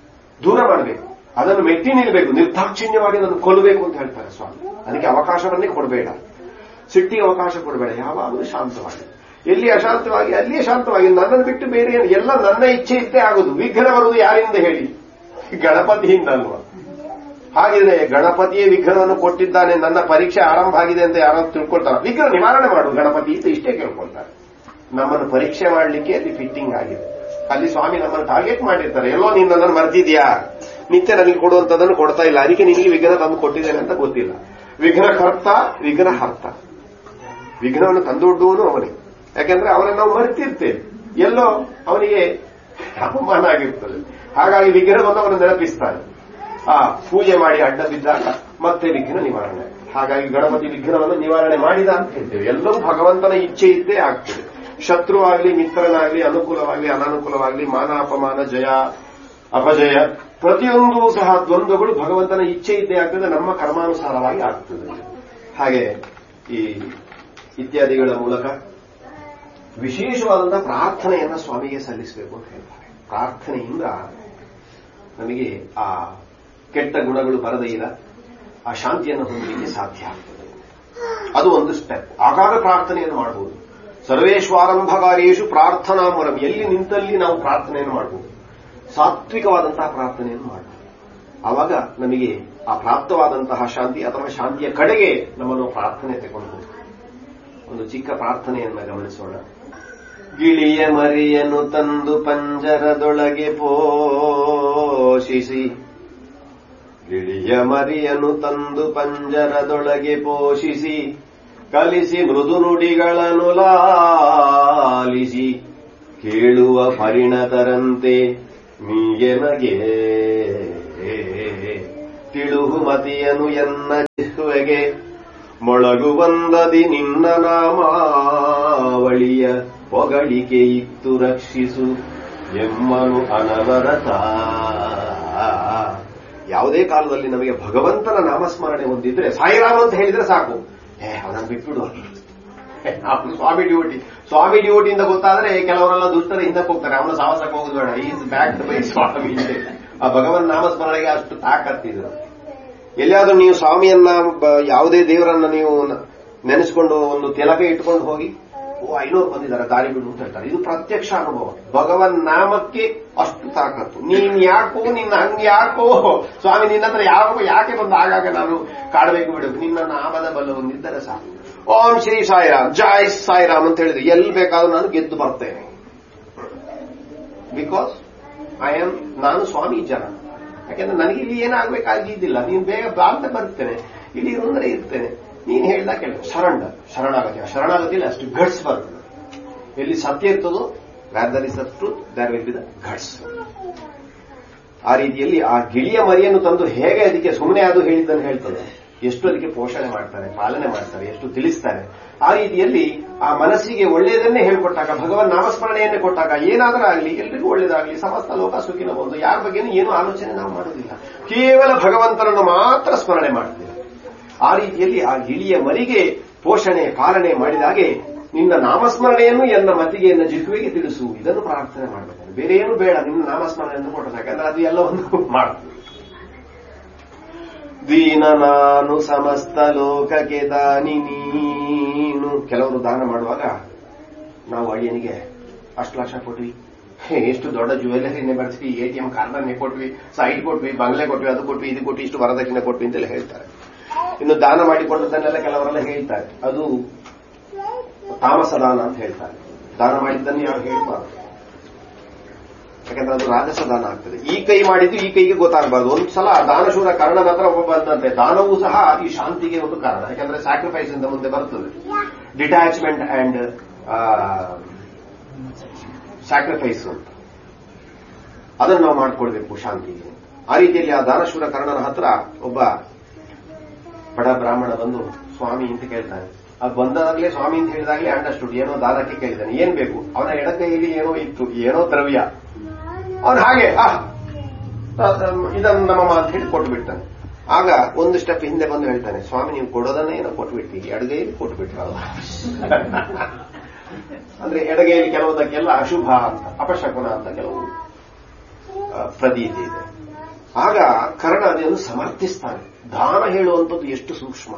ದೂರ ಮಾಡಬೇಕು. ಅದನ್ನು ಮೆಟ್ಟಿ ನಿಲ್ಲಬೇಕು, ನಿರ್ದಾಕ್ಷಿಣ್ಯವಾಗಿ ಅದನ್ನು ಕೊಲ್ಲಬೇಕು ಅಂತ ಹೇಳ್ತಾರೆ ಸ್ವಾಮಿ. ಅದಕ್ಕೆ ಅವಕಾಶವನ್ನೇ ಕೊಡಬೇಡ, ಸಿಟ್ಟಿಗೆ ಅವಕಾಶ ಕೊಡಬೇಡ, ಯಾವಾಗಲೂ ಶಾಂತವಾಗಿ. ಎಲ್ಲಿ ಅಶಾಂತವಾಗಿ ಅಲ್ಲಿಯೇ ಶಾಂತವಾಗಿ. ನನ್ನನ್ನು ಬಿಟ್ಟು ಬೇರೆ ಏನು, ಎಲ್ಲ ನನ್ನ ಇಚ್ಛೆ ಇದ್ದೇ ಆಗುದು. ವಿಘ್ನ ಬರುವುದು ಯಾರಿಂದ ಹೇಳಿ? ಗಣಪತಿಯಿಂದ ಅಲ್ವಾ? ಹಾಗಿದೆ, ಗಣಪತಿಯೇ ವಿಘ್ನವನ್ನು ಕೊಟ್ಟಿದ್ದಾನೆ, ನನ್ನ ಪರೀಕ್ಷೆ ಆರಂಭ ಆಗಿದೆ ಅಂತ ಯಾರಾದ್ರೂ ತಿಳ್ಕೊಳ್ತಾರೆ, ವಿಘ್ನ ನಿವಾರಣೆ ಮಾಡು ಗಣಪತಿ ಅಂತ ಇಷ್ಟೇ ಕೇಳ್ಕೊಳ್ತಾರೆ. ನಮ್ಮನ್ನು ಪರೀಕ್ಷೆ ಮಾಡಲಿಕ್ಕೆ ಅಲ್ಲಿ ಫಿಟ್ಟಿಂಗ್ ಆಗಿದೆ. ಅಲ್ಲಿ ಸ್ವಾಮಿ ನಮ್ಮನ್ನು ಟಾರ್ಗೆಟ್ ಮಾಡಿರ್ತಾರೆ. ಎಲ್ಲೋ ನೀನು ನನ್ನನ್ನು ಮರ್ತಿದ್ಯಾ, ನಿತ್ಯ ನನಗೆ ಕೊಡುವಂತದನ್ನು ಕೊಡ್ತಾ ಇಲ್ಲ, ಅದಕ್ಕೆ ನಿನಗೆ ವಿಘ್ನ ತಂದು ಕೊಟ್ಟಿದ್ದೇನೆ ಅಂತ ಗೊತ್ತಿಲ್ಲ. ವಿಘ್ನಕರ್ತ ವಿಘ್ನ ಹರ್ತ. ವಿಘ್ನವನ್ನು ತಂದೊಡ್ಡುವನು ಅವನಿಗೆ. ಯಾಕೆಂದ್ರೆ ಅವನನ್ನು ನಾವು ಮರೆತಿರ್ತೇವೆ, ಎಲ್ಲೋ ಅವನಿಗೆ ಅಪಮಾನ ಆಗಿರ್ತದೆ. ಹಾಗಾಗಿ ವಿಘ್ನವನ್ನು ಅವನು ನೆನಪಿಸ್ತಾನೆ. ಆ ಪೂಜೆ ಮಾಡಿ ಅಡ್ಡ ಬಿದ್ದಾಗ ಮತ್ತೆ ವಿಘ್ನ ನಿವಾರಣೆ. ಹಾಗಾಗಿ ಗಣಪತಿ ವಿಘ್ನವನ್ನು ನಿವಾರಣೆ ಮಾಡಿದ ಅಂತ ಹೇಳ್ತೇವೆ. ಎಲ್ಲವೂ ಭಗವಂತನ ಇಚ್ಛೆ ಇದ್ದೇ ಆಗ್ತದೆ. ಶತ್ರುವಾಗಲಿ, ಮಿತ್ರನಾಗಲಿ, ಅನುಕೂಲವಾಗಲಿ, ಅನಾನುಕೂಲವಾಗಲಿ, ಮಾನ ಅಪಮಾನ, ಜಯ ಅಪಜಯ, ಪ್ರತಿಯೊಂದು ಸಹ ದ್ವಂದ್ವಗಳು ಭಗವಂತನ ಇಚ್ಛೆ ಇದ್ದೇ ಆಗ್ತದೆ, ನಮ್ಮ ಕರ್ಮಾನುಸಾರವಾಗಿ ಆಗ್ತದೆ. ಹಾಗೆ ಈ ಇತ್ಯಾದಿಗಳ ಮೂಲಕ ವಿಶೇಷವಾದಂತಹ ಪ್ರಾರ್ಥನೆಯನ್ನ ಸ್ವಾಮಿಗೆ ಸಲ್ಲಿಸಬೇಕು ಅಂತ ಹೇಳ್ತಾರೆ. ಪ್ರಾರ್ಥನೆಯಿಂದ ನಮಗೆ ಆ ಕೆಟ್ಟ ಗುಣಗಳು ಬರದೇ ಇಲ್ಲ, ಆ ಶಾಂತಿಯನ್ನು ಹೊಂದಲಿಕ್ಕೆ ಸಾಧ್ಯ ಆಗ್ತದೆ. ಅದು ಒಂದು ಸ್ಟೆಪ್. ಆಗಾಗ ಪ್ರಾರ್ಥನೆಯನ್ನು ಮಾಡಬಹುದು. ಸರ್ವೇಶ್ವಾರಂಭಕಾರ್ಯೇಷು ಪ್ರಾರ್ಥನಾ ಮೂರಂ. ಎಲ್ಲಿ ನಿಂತಲ್ಲಿ ನಾವು ಪ್ರಾರ್ಥನೆಯನ್ನು ಮಾಡಬಹುದು, ಸಾತ್ವಿಕವಾದಂತಹ ಪ್ರಾರ್ಥನೆಯನ್ನು ಮಾಡಬಹುದು. ಆವಾಗ ನಮಗೆ ಆ ಪ್ರಾಪ್ತವಾದಂತಹ ಶಾಂತಿ ಅಥವಾ ಶಾಂತಿಯ ಕಡೆಗೆ ನಮ್ಮನ್ನು ಪ್ರಾರ್ಥನೆ ತಗೊಂಡು ಒಂದು ಚಿಕ್ಕ ಪ್ರಾರ್ಥನೆಯನ್ನ ಗಮನಿಸೋಣ. ಗಿಳಿಯ ಮರಿಯನ್ನು ತಂದು ಪಂಜರದೊಳಗೆ ಪೋಷಿಸಿ, ಗಿಳಿಯ ಮರಿಯನ್ನು ತಂದು ಪಂಜರದೊಳಗೆ ಪೋಷಿಸಿ, ಕಲಿಸಿ ಮೃದು ನುಡಿಗಳನ್ನು ಲಾಲಿಸಿ, ಕೇಳುವ ಪರಿಣತರಂತೆ ನೀಗೆ ನಗೆ ತಿಳುಹು ಮತಿಯನು ಎನ್ನ ಜಿಹ್ವೆಗೆ ಮೊಳಗುವಂದದಿ ನಿನ್ನ ನಾಮಾವಳಿಯ ಪೊಗಳಿಕೆ ಇತ್ತು ರಕ್ಷಿಸು ಎಮ್ಮನು ಅನವರತ. ಯಾವುದೇ ಕಾಲದಲ್ಲಿ ನಮಗೆ ಭಗವಂತನ ನಾಮಸ್ಮರಣೆ ಹೊಂದಿದ್ರೆ, ಸಾಯಿರಾಮ್ ಅಂತ ಹೇಳಿದ್ರೆ ಸಾಕು, ಏ ಅವನನ್ನು ಬಿಟ್ಬಿಡು, ಅವನು ಸ್ವಾಮಿ ಡ್ಯೂಟಿ ಸ್ವಾಮಿ ಡ್ಯೂಟಿಯಿಂದ ಗೊತ್ತಾದ್ರೆ ಕೆಲವರೆಲ್ಲ ದುಷ್ಟರ ಹಿಂದಕ್ಕೆ ಹೋಗ್ತಾರೆ, ಅವನು ಸಾಹಸಕ್ಕೆ ಹೋಗುದು ಬೇಡ, ಈಸ್ ಬ್ಯಾಕ್ ಬೈ ಸ್ವಾಮಿ. ಆ ಭಗವನ್ ನಾಮಸ್ಮರಣೆಗೆ ಅಷ್ಟು ತಾಕತ್ತಿದ್ರು. ಎಲ್ಲಿಯಾದ್ರೂ ನೀವು ಸ್ವಾಮಿಯನ್ನ, ಯಾವುದೇ ದೇವರನ್ನ ನೀವು ನೆನೆಸ್ಕೊಂಡು ಒಂದು ತಿಲಕ ಇಟ್ಕೊಂಡು ಹೋಗಿ, ಓ ಐನೂರು ಬಂದಿದ್ದಾರೆ ದಾರಿ ಬಿಡು ಅಂತ ಹೇಳ್ತಾರೆ. ಇದು ಪ್ರತ್ಯಕ್ಷ ಅನುಭವ. ಭಗವನ್ ನಾಮಕ್ಕೆ ಅಷ್ಟು ತಾಕತ್ತು. ನೀನ್ ಯಾಕೋ, ನಿನ್ನ ಹಂಗ್ ಯಾಕೋ ಸ್ವಾಮಿ, ನಿನ್ನ ಹತ್ರ ಯಾಕೋ ಯಾಕೆ ಬಂದು ಆಗಾಗ ನಾನು ಕಾಡಬೇಕು ಬಿಡು, ನಿನ್ನ ನಾಮದ ಬಲ ಹೊಂದಿದ್ದರೆ ಸಾಕು. ಓಂ ಶ್ರೀ ಸಾಯಿರಾಮ್, ಜೈ ಸಾಯಿರಾಮ್ ಅಂತ ಹೇಳಿದ್ರೆ ಎಲ್ಲಿ ಬೇಕಾದ್ರೂ ನಾನು ಗೆದ್ದು ಬರ್ತೇನೆ. ಬಿಕಾಸ್ ಐ ಆಮ್, ನಾನು ಸ್ವಾಮಿ ಜನ. ಯಾಕೆಂದ್ರೆ ನನಗೆ ಇಲ್ಲಿ ಏನಾಗಬೇಕಾಗಿದ್ದಿಲ್ಲ, ನೀನು ಬೇಗ ಬಾ ಅಂತ ಬರ್ತೇನೆ, ಇಲ್ಲಿ ಅಂದ್ರೆ ಇರ್ತೇನೆ. ನೀನ್ ಹೇಳ್ದ ಕೇಳ, ಶರಣ್ ಶರಣಾಗತಿ ಶರಣಾಗತಿಯಲ್ಲಿ ಅಷ್ಟು ಘಟ್ಸ್ ಬರ್ತದೆ. ಎಲ್ಲಿ ಸತ್ಯ ಇರ್ತದೋ, where there is the truth, there will be the Ghats. ಆ ರೀತಿಯಲ್ಲಿ ಆ ಗಿಳಿಯ ಮರಿಯನ್ನು ತಂದು ಹೇಗೆ ಅದಕ್ಕೆ ಸುಮ್ಮನೆ ಅದು ಹೇಳಿದ್ದನ್ನು ಹೇಳ್ತದೆ, ಎಷ್ಟು ಅದಕ್ಕೆ ಪೋಷಣೆ ಮಾಡ್ತಾರೆ, ಪಾಲನೆ ಮಾಡ್ತಾರೆ, ಎಷ್ಟು ತಿಳಿಸ್ತಾರೆ. ಆ ರೀತಿಯಲ್ಲಿ ಆ ಮನಸ್ಸಿಗೆ ಒಳ್ಳೆಯದನ್ನೇ ಹೇಳ್ಕೊಟ್ಟಾಗ, ಭಗವನ್ ನಾಮಸ್ಮರಣೆಯನ್ನೇ ಕೊಟ್ಟಾಗ ಏನಾದರೂ ಆಗಲಿ ಎಲ್ರಿಗೂ ಒಳ್ಳೇದಾಗಲಿ, ಸಮಸ್ತ ಲೋಕ ಸುಖಿನ ಒಂದು, ಯಾರ ಬಗ್ಗೆನೂ ಏನು ಆಲೋಚನೆ ನಾವು ಮಾಡುವುದಿಲ್ಲ, ಕೇವಲ ಭಗವಂತನನ್ನು ಮಾತ್ರ ಸ್ಮರಣೆ ಮಾಡ್ತೀವಿ. ಆ ರೀತಿಯಲ್ಲಿ ಆ ಗಿಳಿಯ ಮರಿಗೆ ಪೋಷಣೆ ಪಾಲನೆ ಮಾಡಿದಾಗೆ ನಿನ್ನ ನಾಮಸ್ಮರಣೆಯನ್ನು ಎನ್ನ ಮತಿಗೆ ಎನ್ನ ಜಿಹ್ವೆಗೆ ತಿಳಿಸು, ಇದನ್ನು ಪ್ರಾರ್ಥನೆ ಮಾಡಬೇಕು. ಬೇರೆ ಏನು ಬೇಡ, ನಿನ್ನ ನಾಮಸ್ಮರಣೆಯನ್ನು ಕೊಟ್ಟರೆ, ಯಾಕಂದ್ರೆ ಅದು ಎಲ್ಲವನ್ನು ಮಾಡ್ತೀವಿ. ದೀನ ನಾನು ಸಮಸ್ತ ಲೋಕಕ್ಕೆ ದಾನಿ ನೀನು. ಕೆಲವರು ದಾನ ಮಾಡುವಾಗ ನಾವು ಅಳಿಯನಿಗೆ ಅಷ್ಟು ಲಕ್ಷ ಕೊಟ್ವಿ, ಎಷ್ಟು ದೊಡ್ಡ ಜ್ಯುವೆಲರಿನೇ ಬರ್ತೀವಿ, ಎಟಿಎಂ ಕಾರ್ಡನ್ನೇ ಕೊಟ್ವಿ, ಸೈಟ್ ಕೊಟ್ವಿ, ಬಂಗ್ಲೆ ಕೊಟ್ವಿ, ಅದು ಕೊಟ್ವಿ, ಇದು ಕೊಟ್ವಿ, ಇಷ್ಟು ವರದಕ್ಷಿಣೆ ಕೊಟ್ವಿ ಅಂತೆಲ್ಲ ಹೇಳ್ತಾರೆ. ಇನ್ನು ದಾನ ಮಾಡಿಕೊಂಡದ್ದನ್ನೆಲ್ಲ ಕೆಲವರೆಲ್ಲ ಹೇಳ್ತಾರೆ, ಅದು ತಾಮಸ ದಾನ ಅಂತ ಹೇಳ್ತಾರೆ. ದಾನ ಮಾಡಿದ್ದನ್ನು ಯಾರು ಹೇಳ್ಬಾರ್ದು, ಯಾಕಂದ್ರೆ ಅದು ರಾಜಸ ದಾನ ಆಗ್ತದೆ. ಈ ಕೈ ಮಾಡಿದ್ದು ಈ ಕೈಗೆ ಗೊತ್ತಾಗಬಾರ್ದು. ಒಂದು ಸಲ ದಾನಶೂರ ಕರ್ಣನ ಹತ್ರ ಒಬ್ಬ ಬಂದಂತೆ, ದಾನವೂ ಸಹ ಈ ಶಾಂತಿಗೆ ಒಂದು ಕಾರಣ, ಯಾಕಂದ್ರೆ ಸ್ಯಾಕ್ರಿಫೈಸ್ ಇಂದ ಮುಂದೆ ಬರ್ತದೆ, ಡಿಟ್ಯಾಚ್ಮೆಂಟ್ ಅಂಡ್ ಸ್ಯಾಕ್ರಿಫೈಸ್ ಅಂತ, ಅದನ್ನು ನಾವು ಮಾಡ್ಕೊಳ್ಬೇಕು ಶಾಂತಿಗೆ. ಆ ರೀತಿಯಲ್ಲಿ ಆ ದಾನಶೂರ ಕರ್ಣನ ಹತ್ರ ಒಬ್ಬ ಬಡ ಬ್ರಾಹ್ಮಣ ಬಂದು ಸ್ವಾಮಿ ಅಂತ ಕೇಳ್ತಾನೆ. ಅದು ಬಂದಾಗಲೇ ಸ್ವಾಮಿ ಅಂತ ಹೇಳಿದಾಗಲೇ ಅಂಡರ್ಸ್ಟುಡ್, ಏನೋ ದಾನಕ್ಕೆ ಕೇಳಿದ್ದಾನೆ. ಏನ್ ಬೇಕು? ಅವನ ಎಡಕೈಯಲ್ಲಿ ಏನೋ ಇತ್ತು, ಏನೋ ದ್ರವ್ಯ. ಅವನು ಹಾಗೆ ಆ ಇದನ್ನು ನಮ್ಮಮ್ಮ ಅಂತ ಹೇಳಿ ಕೊಟ್ಟು ಬಿಡ್ತಾನೆ. ಆಗ ಒಂದು ಸ್ಟೆಪ್ ಹಿಂದೆ ಬಂದು ಹೇಳ್ತಾನೆ, ಸ್ವಾಮಿ ನೀವು ಕೊಡೋದನ್ನೇ ಏನೋ ಕೊಟ್ಟು ಬಿಡ್ತೀವಿ, ಎಡಗೈಯಲ್ಲಿ ಕೊಟ್ಟು ಬಿಟ್ರಲ್ಲ. ಅಂದ್ರೆ ಎಡಗೈಯಲ್ಲಿ ಕೆಲವುದಕ್ಕೆಲ್ಲ ಅಶುಭ ಅಂತ, ಅಪಶಕುನ ಅಂತ ಕೆಲವು ಪ್ರತೀತಿ ಇದೆ. ಆಗ ಕರ್ಣ ಅದನ್ನು ಸಮರ್ಥಿಸ್ತಾನೆ. ದಾನ ಹೇಳುವಂಥದ್ದು ಎಷ್ಟು ಸೂಕ್ಷ್ಮ.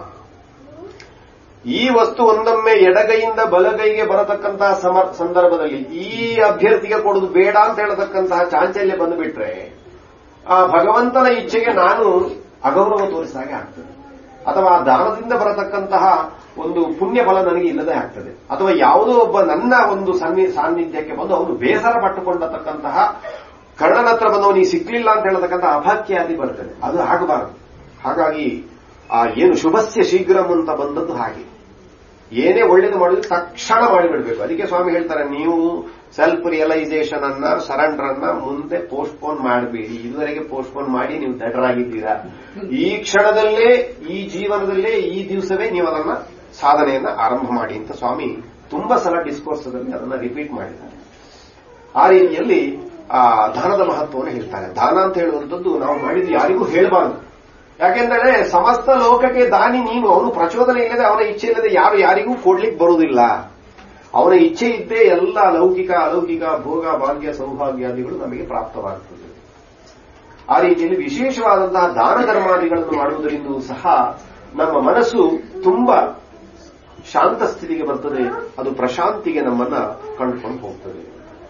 ಈ ವಸ್ತು ಒಂದೊಮ್ಮೆ ಎಡಗೈಯಿಂದ ಬಲಗೈಗೆ ಬರತಕ್ಕಂತಹ ಸಂದರ್ಭದಲ್ಲಿ ಈ ಅಭ್ಯರ್ಥಿಗೆ ಕೊಡುದು ಬೇಡ ಅಂತ ಹೇಳತಕ್ಕಂತಹ ಚಾಂಚಲ್ಯ ಬಂದುಬಿಟ್ರೆ ಆ ಭಗವಂತನ ಇಚ್ಛೆಗೆ ನಾನು ಅಗೌರವ ತೋರಿಸಿದಾಗೆ ಆಗ್ತದೆ. ಅಥವಾ ದಾನದಿಂದ ಬರತಕ್ಕಂತಹ ಒಂದು ಪುಣ್ಯ ಫಲ ನನಗೆ ಇಲ್ಲದೆ ಆಗ್ತದೆ. ಅಥವಾ ಯಾವುದೋ ಒಬ್ಬ ನನ್ನ ಒಂದು ಸಾನ್ನಿಧ್ಯಕ್ಕೆ ಬಂದು ಅವನು ಬೇಸರ ಪಟ್ಟುಕೊಂಡತಕ್ಕಂತಹ ಕರ್ಣನ ಹತ್ರ ಬಂದವನಿಗೆ ಸಿಕ್ಲಿಲ್ಲ ಅಂತ ಹೇಳತಕ್ಕಂತಹ ಅಭಾಖ್ಯಾತಿ ಬರ್ತದೆ. ಅದು ಆಗಬಾರದು. ಹಾಗಾಗಿ ಆ ಏನು ಶುಭಸ್ಯ ಶೀಘ್ರಂ ಅಂತ ಬಂದದ್ದು ಹಾಗೆ. ಏನೇ ಒಳ್ಳೇದು ಮಾಡಿದ್ರೆ ತಕ್ಷಣ ಮಾಡಿಬಿಡ್ಬೇಕು. ಅದಕ್ಕೆ ಸ್ವಾಮಿ ಹೇಳ್ತಾರೆ, ನೀವು ಸೆಲ್ಫ್ ರಿಯಲೈಸೇಷನ್ ಅನ್ನ, ಸರೆಂಡರ್ ಅನ್ನ ಮುಂದೆ ಪೋಸ್ಟ್ಪೋನ್ ಮಾಡಬೇಡಿ. ಇದುವರೆಗೆ ಪೋಸ್ಟ್ಪೋನ್ ಮಾಡಿ ನೀವು ದಡ್ಡರಾಗಿದ್ದೀರಾ. ಈ ಕ್ಷಣದಲ್ಲೇ, ಈ ಜೀವನದಲ್ಲೇ, ಈ ದಿವಸವೇ ನೀವು ಅದನ್ನ ಸಾಧನೆಯನ್ನ ಆರಂಭ ಮಾಡಿ ಅಂತ ಸ್ವಾಮಿ ತುಂಬಾ ಸಲ ಡಿಸ್ಕೋರ್ಸ್ದಲ್ಲಿ ಅದನ್ನ ರಿಪೀಟ್ ಮಾಡಿದ್ದಾರೆ. ಆ ರೀತಿಯಲ್ಲಿ ಆ ದಾನದ ಮಹತ್ವವನ್ನು ಹೇಳ್ತಾರೆ. ದಾನ ಅಂತ ಹೇಳುವಂಥದ್ದು ನಾವು ಮಾಡಿದ್ದು ಯಾರಿಗೂ ಹೇಳಬಾರದು. ಯಾಕೆಂದ್ರೆ ಸಮಸ್ತ ಲೋಕಕ್ಕೆ ದಾನಿ ನೀನು. ಅವನು ಪ್ರಚೋದನೆ ಇಲ್ಲದೆ, ಅವನ ಇಚ್ಛೆ ಇಲ್ಲದೆ ಯಾರು ಯಾರಿಗೂ ಕೊಡ್ಲಿಕ್ಕೆ ಬರುವುದಿಲ್ಲ. ಅವನ ಇಚ್ಛೆ ಇದ್ದೇ ಎಲ್ಲ ಲೌಕಿಕ ಅಲೌಕಿಕ ಭೋಗ ಭಾಗ್ಯ ಸೌಭಾಗ್ಯಾದಿಗಳು ನಮಗೆ ಪ್ರಾಪ್ತವಾಗುತ್ತದೆ. ಆ ರೀತಿಯಲ್ಲಿ ವಿಶೇಷವಾದಂತಹ ದಾನ ಧರ್ಮಾದಿಗಳನ್ನು ಮಾಡುವುದರಿಂದ ಸಹ ನಮ್ಮ ಮನಸ್ಸು ತುಂಬಾ ಶಾಂತ ಸ್ಥಿತಿಗೆ ಬರ್ತದೆ. ಅದು ಪ್ರಶಾಂತಿಗೆ ನಮ್ಮನ್ನ ಕಂಡುಕೊಂಡು ಹೋಗ್ತದೆ.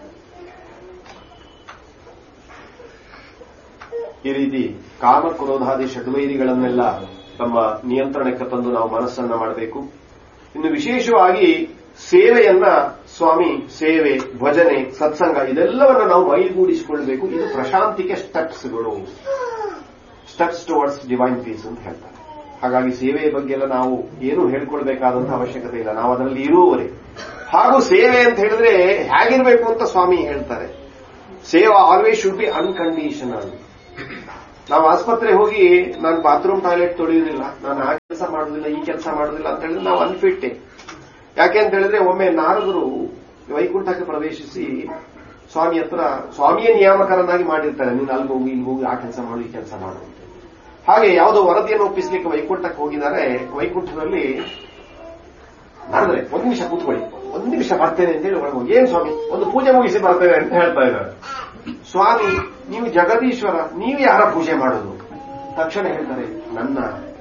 ಈ ರೀತಿ ಕಾಮ ಕ್ರೋಧಾದಿ ಷಡ್ವೈರಿಗಳನ್ನೆಲ್ಲ ತಮ್ಮ ನಿಯಂತ್ರಣಕ್ಕೆ ತಂದು ನಾವು ಮನಸ್ಸನ್ನ ಮಾಡಬೇಕು. ಇನ್ನು ವಿಶೇಷವಾಗಿ ಸೇವೆಯನ್ನ, ಸ್ವಾಮಿ ಸೇವೆ, ಭಜನೆ, ಸತ್ಸಂಗ ಇದೆಲ್ಲವನ್ನ ನಾವು ಮೈಗೂಡಿಸಿಕೊಳ್ಳಬೇಕು. ಇದು ಪ್ರಶಾಂತಿಗೆ ಸ್ಟೆಪ್ಸ್ಗಳು, ಸ್ಟೆಪ್ಸ್ ಟುವರ್ಡ್ಸ್ ಡಿವೈನ್ ಪೀಸ್ ಅಂತ ಹೇಳ್ತಾರೆ. ಹಾಗಾಗಿ ಸೇವೆಯ ಬಗ್ಗೆ ಎಲ್ಲ ನಾವು ಏನು ಹೇಳ್ಕೊಳ್ಬೇಕಾದಂತಹ ಅವಶ್ಯಕತೆ ಇಲ್ಲ, ನಾವು ಅದರಲ್ಲಿ ಇರುವವರೇ. ಹಾಗೂ ಸೇವೆ ಅಂತ ಹೇಳಿದ್ರೆ ಹೇಗಿರಬೇಕು ಅಂತ ಸ್ವಾಮಿ ಹೇಳ್ತಾರೆ. ಸೇವಾ ಆಲ್ವೇಸ್ ಶುಡ್ ಬಿ ಅನ್ಕಂಡೀಷನಲ್. ನಾವು ಆಸ್ಪತ್ರೆ ಹೋಗಿ ನಾನು ಬಾತ್ರೂಮ್ ಟಾಯ್ಲೆಟ್ ತೊಳೆಯುವುದಿಲ್ಲ, ನಾನು ಆ ಕೆಲಸ ಮಾಡುವುದಿಲ್ಲ, ಈ ಕೆಲಸ ಮಾಡುವುದಿಲ್ಲ ಅಂತ ಹೇಳಿದ್ರೆ ನಾವು ಅನ್ಫಿಟ್ಟೆ. ಯಾಕೆ ಅಂತ ಹೇಳಿದ್ರೆ ಒಮ್ಮೆ ನಾರದರು ವೈಕುಂಠಕ್ಕೆ ಪ್ರವೇಶಿಸಿ ಸ್ವಾಮಿ ಹತ್ರ ಸ್ವಾಮಿಯ ನಿಯಾಮಕರನ್ನಾಗಿ ಮಾಡಿರ್ತಾರೆ, ನೀನು ಅಲ್ಲಿ ಹೋಗಿ ಇಲ್ಲಿ ಹೋಗಿ ಆ ಕೆಲಸ ಮಾಡು ಈ ಕೆಲಸ ಮಾಡು ಅಂತ. ಹಾಗೆ ಯಾವುದೋ ವರದಿಯನ್ನು ಒಪ್ಪಿಸಲಿಕ್ಕೆ ವೈಕುಂಠಕ್ಕೆ ಹೋಗಿದ್ದಾರೆ. ವೈಕುಂಠದಲ್ಲಿ ನಡೆದ್ರೆ ಒಂದು ನಿಮಿಷ ಕೂತ್ಕೊಳ್ಳಿ, ಒಂದು ನಿಮಿಷ ಬರ್ತೇನೆ ಅಂತ ಹೇಳಿ ಒಳಗೆ ಹೋಗಿ, ಏನ್ ಸ್ವಾಮಿ ಒಂದು ಪೂಜೆ ಮುಗಿಸಿ ಬರ್ತೇನೆ ಅಂತ ಹೇಳ್ತಾ ಇದ್ದಾರೆ. ಸ್ವಾಮಿ ನೀವು ಜಗದೀಶ್ವರ, ನೀವು ಯಾರ ಪೂಜೆ ಮಾಡೋದು? ತಕ್ಷಣ ಹೇಳ್ತಾರೆ, ನನ್ನ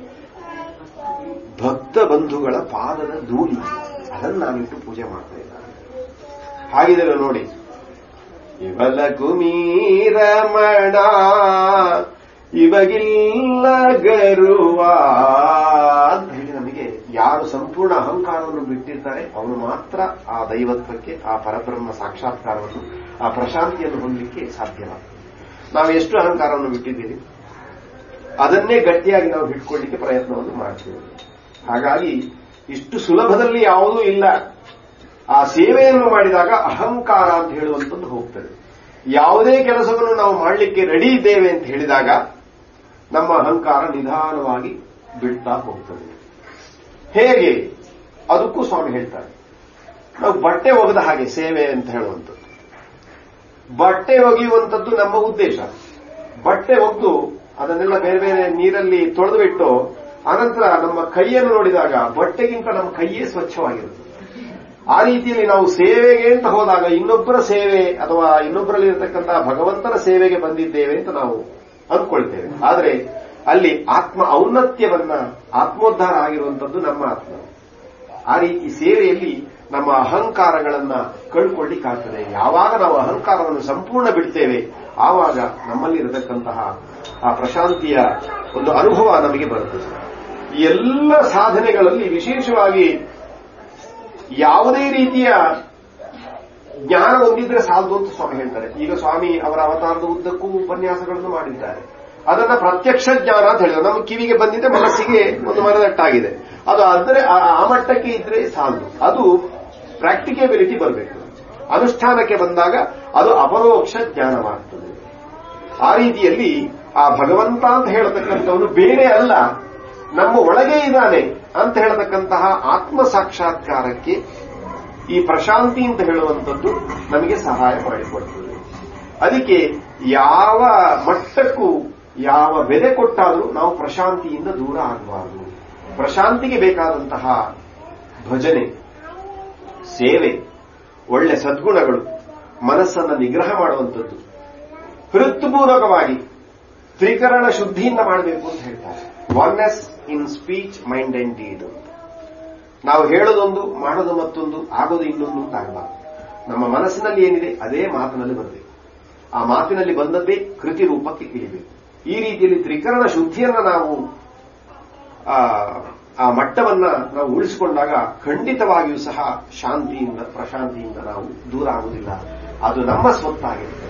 ಭಕ್ತ ಬಂಧುಗಳ ಪಾದದ ಧೂಳಿ, ಅದನ್ನು ನಾನಿಟ್ಟು ಪೂಜೆ ಮಾಡ್ತಾ ಇದ್ದಾರೆ. ಹಾಗಿದ್ರೆ ನೋಡಿ, ಇವಲ ಕುಮೀರಮಣ ಇವಗಿಲ್ಲ ಗರುವ ಅಂತ ಹೇಳಿ ನಮಗೆ ಯಾರು ಸಂಪೂರ್ಣ ಅಹಂಕಾರವನ್ನು ಬಿಟ್ಟಿರ್ತಾರೆ ಅವನು ಮಾತ್ರ ಆ ದೈವತ್ವಕ್ಕೆ, ಆ ಪರಬ್ರಹ್ಮ ಸಾಕ್ಷಾತ್ಕಾರವನ್ನು, ಆ ಪ್ರಶಾಂತಿಯನ್ನು ಹೊಂದಲಿಕ್ಕೆ ಸಾಧ್ಯವಾಗ್ತದೆ. ನಾವು ಎಷ್ಟು ಅಹಂಕಾರವನ್ನು ಬಿಟ್ಟಿದ್ದೀವಿ, ಅದನ್ನೇ ಗಟ್ಟಿಯಾಗಿ ನಾವು ಹಿಡ್ಕೊಳ್ಳಿಕ್ಕೆ ಪ್ರಯತ್ನವನ್ನು ಮಾಡ್ತೇವೆ. ಹಾಗಾಗಿ ಇಷ್ಟು ಸುಲಭದಲ್ಲಿ ಯಾವುದೂ ಇಲ್ಲ. ಆ ಸೇವೆಯನ್ನು ಮಾಡಿದಾಗ ಅಹಂಕಾರ ಅಂತ ಹೇಳುವಂಥದ್ದು ಹೋಗ್ತದೆ. ಯಾವುದೇ ಕೆಲಸವನ್ನು ನಾವು ಮಾಡಲಿಕ್ಕೆ ರೆಡಿ ಇದ್ದೇವೆ ಅಂತ ಹೇಳಿದಾಗ ನಮ್ಮ ಅಹಂಕಾರ ನಿಧಾನವಾಗಿ ಬಿಡ್ತಾ ಹೋಗ್ತದೆ. ಹೇಗೆ? ಅದಕ್ಕೂ ಸ್ವಾಮಿ ಹೇಳ್ತಾರೆ, ನಾವು ಬಟ್ಟೆ ಒಗೆದ ಹಾಗೆ ಸೇವೆ ಅಂತ ಹೇಳುವಂಥದ್ದು. ಬಟ್ಟೆ ಒಗೆಯುವಂಥದ್ದು ನಮ್ಮ ಉದ್ದೇಶ. ಬಟ್ಟೆ ಒಗೆದು ಅದನ್ನೆಲ್ಲ ಬೇರೆ ಬೇರೆ ನೀರಲ್ಲಿ ತೊಳೆದು ಬಿಟ್ಟು ಅನಂತರ ನಮ್ಮ ಕೈಯನ್ನು ನೋಡಿದಾಗ ಬಟ್ಟೆಗಿಂತ ನಮ್ಮ ಕೈಯೇ ಸ್ವಚ್ಛವಾಗಿರುತ್ತೆ. ಆ ರೀತಿಯಲ್ಲಿ ನಾವು ಸೇವೆಗೆ ಅಂತ ಹೋದಾಗ ಇನ್ನೊಬ್ಬರ ಸೇವೆ ಅಥವಾ ಇನ್ನೊಬ್ಬರಲ್ಲಿ ಇರತಕ್ಕಂತಹ ಭಗವಂತನ ಸೇವೆಗೆ ಬಂದಿದ್ದೇವೆ ಅಂತ ನಾವು ಅಂದ್ಕೊಳ್ತೇವೆ. ಆದರೆ ಅಲ್ಲಿ ಆತ್ಮ ಔನ್ನತ್ಯವನ್ನ, ಆತ್ಮೋದ್ಧಾರ ಆಗಿರುವಂಥದ್ದು ನಮ್ಮ ಆತ್ಮ. ಆ ರೀತಿ ಸೇವೆಯಲ್ಲಿ ನಮ್ಮ ಅಹಂಕಾರಗಳನ್ನ ಕಳ್ಕೊಳ್ಳಿಕ್ಕಾಗ್ತದೆ. ಯಾವಾಗ ನಾವು ಅಹಂಕಾರವನ್ನು ಸಂಪೂರ್ಣ ಬಿಡ್ತೇವೆ ಆವಾಗ ನಮ್ಮಲ್ಲಿ ಇರತಕ್ಕಂತಹ ಆ ಪ್ರಶಾಂತಿಯ ಒಂದು ಅನುಭವ ನಮಗೆ ಬರುತ್ತದೆ. ಈ ಎಲ್ಲ ಸಾಧನೆಗಳಲ್ಲಿ ವಿಶೇಷವಾಗಿ ಯಾವುದೇ ರೀತಿಯ ಜ್ಞಾನ ಹೊಂದಿದ್ರೆ ಸಾಲದು ಅಂತ ಸ್ವಾಮಿ ಹೇಳ್ತಾರೆ. ಈಗ ಸ್ವಾಮಿ ಅವರ ಅವತಾರದ ಉದ್ದಕ್ಕೂ ಉಪನ್ಯಾಸಗಳನ್ನು ಮಾಡಿದ್ದಾರೆ. ಅದನ್ನ ಪ್ರತ್ಯಕ್ಷ ಜ್ಞಾನ ಅಂತ ಹೇಳಿದ್ರು. ನಮ್ಮ ಕಿವಿಗೆ ಬಂದಿದೆ, ಮನಸ್ಸಿಗೆ ಒಂದು ಮನದಟ್ಟಾಗಿದೆ, ಅದು ಆದರೆ ಆ ಮಟ್ಟಕ್ಕೆ ಇದ್ರೆ ಸಾಲದು. ಅದು ಪ್ರಾಕ್ಟಿಕೇಬಿಲಿಟಿ ಬರಬೇಕು. ಅನುಷ್ಠಾನಕ್ಕೆ ಬಂದಾಗ ಅದು ಅಪರೋಕ್ಷ ಜ್ಞಾನವಾಗ್ತದೆ. ಆ ರೀತಿಯಲ್ಲಿ ಆ ಭಗವಂತ ಅಂತ ಹೇಳತಕ್ಕಂಥವನು ಬೇರೆ ಅಲ್ಲ, ನಮ್ಮ ಒಳಗೆ ಇದ್ದಾನೆ ಅಂತ ಹೇಳತಕ್ಕಂತಹ ಆತ್ಮ ಸಾಕ್ಷಾತ್ಕಾರಕ್ಕೆ ಈ ಪ್ರಶಾಂತಿ ಅಂತ ಹೇಳುವಂಥದ್ದು ನಮಗೆ ಸಹಾಯ ಮಾಡಿಕೊಡ್ತದೆ. ಅದಕ್ಕೆ ಯಾವ ಮಟ್ಟಕ್ಕೂ ಯಾವ ಬೆಲೆ ಕೊಟ್ಟಾದರೂ ನಾವು ಪ್ರಶಾಂತಿಯಿಂದ ದೂರ ಆಗಬಾರದು. ಪ್ರಶಾಂತಿಗೆ ಬೇಕಾದಂತಹ ಭಜನೆ, ಸೇವೆ, ಒಳ್ಳೆ ಸದ್ಗುಣಗಳು, ಮನಸ್ಸನ್ನು ನಿಗ್ರಹ ಮಾಡುವಂಥದ್ದು, ಹೃತ್ಪೂರ್ವಕವಾಗಿ ತ್ರಿಕರಣ ಶುದ್ಧಿಯಿಂದ ಮಾಡಬೇಕು ಅಂತ ಹೇಳ್ತಾರೆ. Oneness in speech, mind and deed. ನಾವು ಹೇಳೋದೊಂದು, ಮಾಡೋದು ಮತ್ತೊಂದು, ಆಗೋದು ಇನ್ನೊಂದು ಅಂತ ಆಗಬಾರ್ದು. ನಮ್ಮ ಮನಸ್ಸಿನಲ್ಲಿ ಏನಿದೆ ಅದೇ ಮಾತಿನಲ್ಲಿ ಬರಬೇಕು. ಆ ಮಾತಿನಲ್ಲಿ ಬಂದದ್ದೇ ಕೃತಿ ರೂಪಕ್ಕೆ ಇಳಿಬೇಕು. ಈ ರೀತಿಯಲ್ಲಿ ತ್ರಿಕರಣ ಶುದ್ಧಿಯನ್ನ ನಾವು ಆ ಮಟ್ಟವನ್ನ ನಾವು ಉಳಿಸಿಕೊಂಡಾಗ ಖಂಡಿತವಾಗಿಯೂ ಸಹ ಶಾಂತಿಯಿಂದ, ಪ್ರಶಾಂತಿಯಿಂದ ನಾವು ದೂರ ಆಗುವುದಿಲ್ಲ. ಅದು ನಮ್ಮ ಸ್ವತ್ತಾಗಿರುತ್ತದೆ.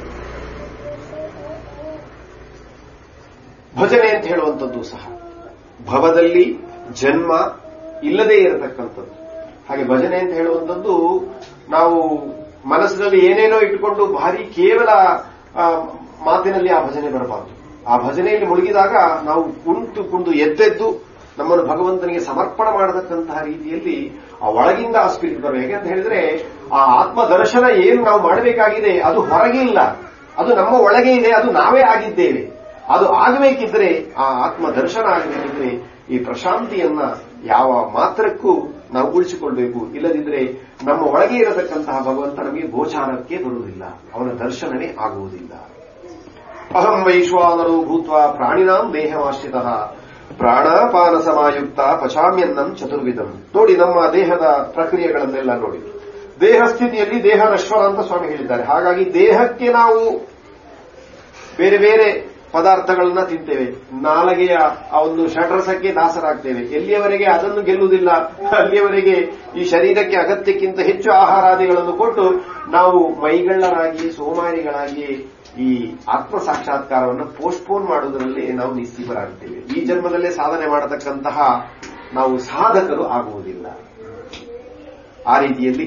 ಭಜನೆ ಅಂತ ಹೇಳುವಂಥದ್ದು ಸಹ ಭವದಲ್ಲಿ ಜನ್ಮ ಇಲ್ಲದೇ ಇರತಕ್ಕಂಥದ್ದು. ಹಾಗೆ ಭಜನೆ ಅಂತ ಹೇಳುವಂಥದ್ದು ನಾವು ಮನಸ್ಸಿನಲ್ಲಿ ಏನೇನೋ ಇಟ್ಟುಕೊಂಡು ಭಾರಿ ಕೇವಲ ಮಾತಿನಲ್ಲಿ ಆ ಭಜನೆ ಬರಬಾರದು. ಆ ಭಜನೆಯಲ್ಲಿ ಮುಳುಗಿದಾಗ ನಾವು ಕುಂತು ಕುಂದು ಎದ್ದೆದ್ದು ನಮ್ಮನ್ನು ಭಗವಂತನಿಗೆ ಸಮರ್ಪಣೆ ಮಾಡತಕ್ಕಂತಹ ರೀತಿಯಲ್ಲಿ ಆ ಒಳಗಿಂದ ಆ ಸ್ಪಿರಿಟ್ ಬರಬೇಕು. ಹೇಗೆ ಅಂತ ಹೇಳಿದ್ರೆ ಆ ಆತ್ಮದರ್ಶನ ಏನು ನಾವು ಮಾಡಬೇಕಾಗಿದೆ ಅದು ಹೊರಗೆ ಇಲ್ಲ, ಅದು ನಮ್ಮ ಒಳಗೆ ಇದೆ, ಅದು ನಾವೇ ಆಗಿದ್ದೇವೆ. ಅದು ಆಗಬೇಕಿದ್ರೆ, ಆ ಆತ್ಮ ದರ್ಶನ ಆಗಬೇಕಿದ್ರೆ ಈ ಪ್ರಶಾಂತಿಯನ್ನ ಯಾವ ಮಾತ್ರಕ್ಕೂ ನಾವು ಉಳಿಸಿಕೊಳ್ಬೇಕು. ಇಲ್ಲದಿದ್ರೆ ನಮ್ಮ ಒಳಗೆ ಇರತಕ್ಕಂತಹ ಭಗವಂತ ನಮಗೆ ಗೋಚಾರಕ್ಕೆ ಬರುವುದಿಲ್ಲ, ಅವನ ದರ್ಶನವೇ ಆಗುವುದಿಲ್ಲ. ಅಹಂ ವೈಶ್ವಾನರೋ ಭೂತ್ವ ಪ್ರಾಣಿನಾಂ ದೇಹಮಾಶ್ರಿತಃ ಪ್ರಾಣಾಪಾನ ಸಮಾಯುಕ್ತ ಪಚಾಮ್ಯನ್ನಂ ಚತುರ್ವಿಧಂ. ನೋಡಿ, ನಮ್ಮ ದೇಹದ ಪ್ರಕ್ರಿಯೆಗಳನ್ನೆಲ್ಲ ನೋಡಿ. ದೇಹ ಸ್ಥಿತಿಯಲ್ಲಿ ದೇಹ ನಶ್ವರ ಅಂತ ಸ್ವಾಮಿ ಹೇಳಿದ್ದಾರೆ. ಹಾಗಾಗಿ ದೇಹಕ್ಕೆ ನಾವು ಬೇರೆ ಬೇರೆ ಪದಾರ್ಥಗಳನ್ನ ತಿಂತೇವೆ. ನಾಲಗೆಯ ಆ ಒಂದು ಷಡ್ರಸಕ್ಕೆ ದಾಸರಾಗ್ತೇವೆ. ಎಲ್ಲಿಯವರೆಗೆ ಅದನ್ನು ಗೆಲ್ಲುವುದಿಲ್ಲ ಅಲ್ಲಿಯವರೆಗೆ ಈ ಶರೀರಕ್ಕೆ ಅಗತ್ಯಕ್ಕಿಂತ ಹೆಚ್ಚು ಆಹಾರಾದಿಗಳನ್ನು ಕೊಟ್ಟು ನಾವು ಮೈಗಳ್ಳರಾಗಿ, ಸೋಮಾರಿಗಳಾಗಿ ಈ ಆತ್ಮ ಸಾಕ್ಷಾತ್ಕಾರವನ್ನು ಪೋಸ್ಟ್ಪೋನ್ ಮಾಡುವುದರಲ್ಲಿ ನಾವು ನಿಸ್ತೀಪರಾಗ್ತೇವೆ. ಈ ಜನ್ಮದಲ್ಲೇ ಸಾಧನೆ ಮಾಡತಕ್ಕಂತಹ ನಾವು ಸಾಧಕರು ಆಗುವುದಿಲ್ಲ. ಆ ರೀತಿಯಲ್ಲಿ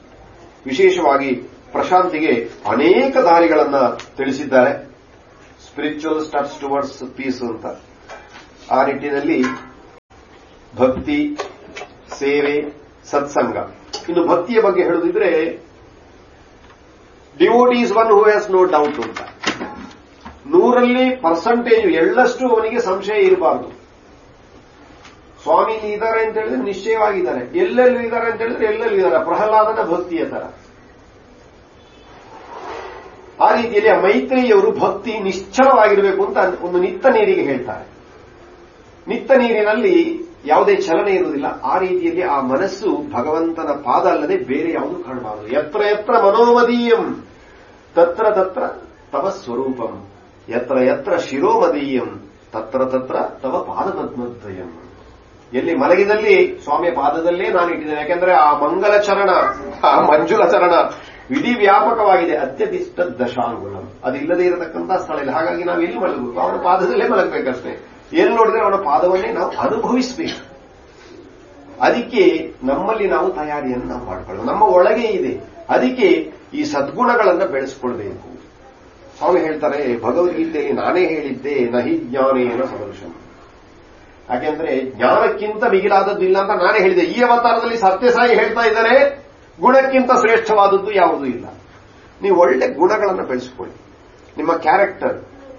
ವಿಶೇಷವಾಗಿ ಪ್ರಶಾಂತಿಗೆ ಅನೇಕ ದಾರಿಗಳನ್ನ ತಿಳಿಸಿದ್ದಾರೆ. ಸ್ಪಿರಿಚುವಲ್ ಸ್ಟೆಪ್ಸ್ ಟುವರ್ಡ್ಸ್ ಪೀಸ್ ಅಂತ. ಆ ನಿಟ್ಟಿನಲ್ಲಿ ಭಕ್ತಿ, ಸೇವೆ, ಸತ್ಸಂಗ. ಇನ್ನು ಭಕ್ತಿಯ ಬಗ್ಗೆ ಹೇಳುವುದಿದ್ರೆ devotee is one who has no doubt ಅಂತ. ನೂರಲ್ಲಿ ಪರ್ಸೆಂಟೇಜ್ ಎಳ್ಳಷ್ಟು ಅವನಿಗೆ ಸಂಶಯ ಇರಬಾರದು. ಸ್ವಾಮಿ ಇದ್ದಾರೆ ಅಂತ ಹೇಳಿದ್ರೆ ನಿಶ್ಚಯವಾಗಿದ್ದಾರೆ, ಎಲ್ಲೆಲ್ಲಿ ಇದ್ದಾರೆ ಅಂತ ಹೇಳಿದ್ರೆ ಎಲ್ಲೆಲ್ಲಿ ಇದ್ದಾರೆ. ಪ್ರಹ್ಲಾದನ ಭಕ್ತಿಯ ತರ. ಆ ರೀತಿಯಲ್ಲಿ ಆ ಮೈತ್ರಿಯವರು ಭಕ್ತಿ ನಿಶ್ಚಲವಾಗಿರಬೇಕು ಅಂತ ಒಂದು ನಿತ್ತ ನೀರಿಗೆ ಹೇಳ್ತಾರೆ. ನಿತ್ತ ನೀರಿನಲ್ಲಿ ಯಾವುದೇ ಚಲನೆ ಇರುವುದಿಲ್ಲ. ಆ ರೀತಿಯಲ್ಲಿ ಆ ಮನಸ್ಸು ಭಗವಂತನ ಪಾದ ಅಲ್ಲದೆ ಬೇರೆ ಯಾವುದು ಕಾಣಬಾರದು. ಯತ್ರ ಯತ್ರ ಮನೋಮದೀಯಂ ತತ್ರ ತತ್ರ ತವ ಸ್ವರೂಪಂ, ಯತ್ರ ಯತ್ರ ಶಿರೋಮದೀಯಂ ತತ್ರ ತತ್ರ ತವ ಪಾದಪದ್ಮದ್ವಯಂ. ಎಲ್ಲಿ ಮಲಗಿದಲ್ಲಿ ಸ್ವಾಮಿಯ ಪಾದದಲ್ಲೇ ನಾನು ಇಟ್ಟಿದ್ದೇನೆ. ಯಾಕೆಂದ್ರೆ ಆ ಮಂಗಲ ಚರಣ, ಆ ಮಂಜುಳ ಚರಣ ವಿಧಿ ವ್ಯಾಪಕವಾಗಿದೆ. ಅತ್ಯಧಿಷ್ಠ ದಶಾಂಗುಲಂ, ಅದಿಲ್ಲದೆ ಇರತಕ್ಕಂತಹ ಸ್ಥಳ ಇಲ್ಲ. ಹಾಗಾಗಿ ನಾವು ಎಲ್ಲಿ ಮಲಗಬೇಕು? ಅವನ ಪಾದದಲ್ಲೇ ಮಲಗಬೇಕಷ್ಟೇ. ಎಲ್ಲಿ ನೋಡಿದ್ರೆ ಅವನ ಪಾದವನ್ನೇ ನಾವು ಅನುಭವಿಸಬೇಕು. ಅದಕ್ಕೆ ನಮ್ಮಲ್ಲಿ ನಾವು ತಯಾರಿಯನ್ನು ನಾವು ಮಾಡಿಕೊಳ್ಳೋಣ. ನಮ್ಮ ಒಳಗೆ ಇದೆ. ಅದಕ್ಕೆ ಈ ಸದ್ಗುಣಗಳನ್ನು ಬೆಳೆಸಿಕೊಳ್ಬೇಕು. ಸ್ವಾಮಿ ಹೇಳ್ತಾರೆ ಭಗವದ್ಗೀತೆಯಲ್ಲಿ, ನಾನೇ ಹೇಳಿದ್ದೆ ನಹಿ ಜ್ಞಾನೇನ ಸದೃಶಂ. ಯಾಕೆಂದ್ರೆ ಜ್ಞಾನಕ್ಕಿಂತ ಮಿಗಿಲಾದದ್ದು ಇಲ್ಲ ಅಂತ ನಾನೇ ಹೇಳಿದೆ. ಈ ಅವತಾರದಲ್ಲಿ ಸತ್ಯಸಾಯಿ ಹೇಳ್ತಾ ಇದ್ದಾರೆ ಗುಣಕ್ಕಿಂತ ಶ್ರೇಷ್ಠವಾದದ್ದು ಯಾವುದೂ ಇಲ್ಲ. ನೀವು ಒಳ್ಳೆ ಗುಣಗಳನ್ನು ಬೆಳೆಸಿಕೊಳ್ಳಿ. ನಿಮ್ಮ ಕ್ಯಾರೆಕ್ಟರ್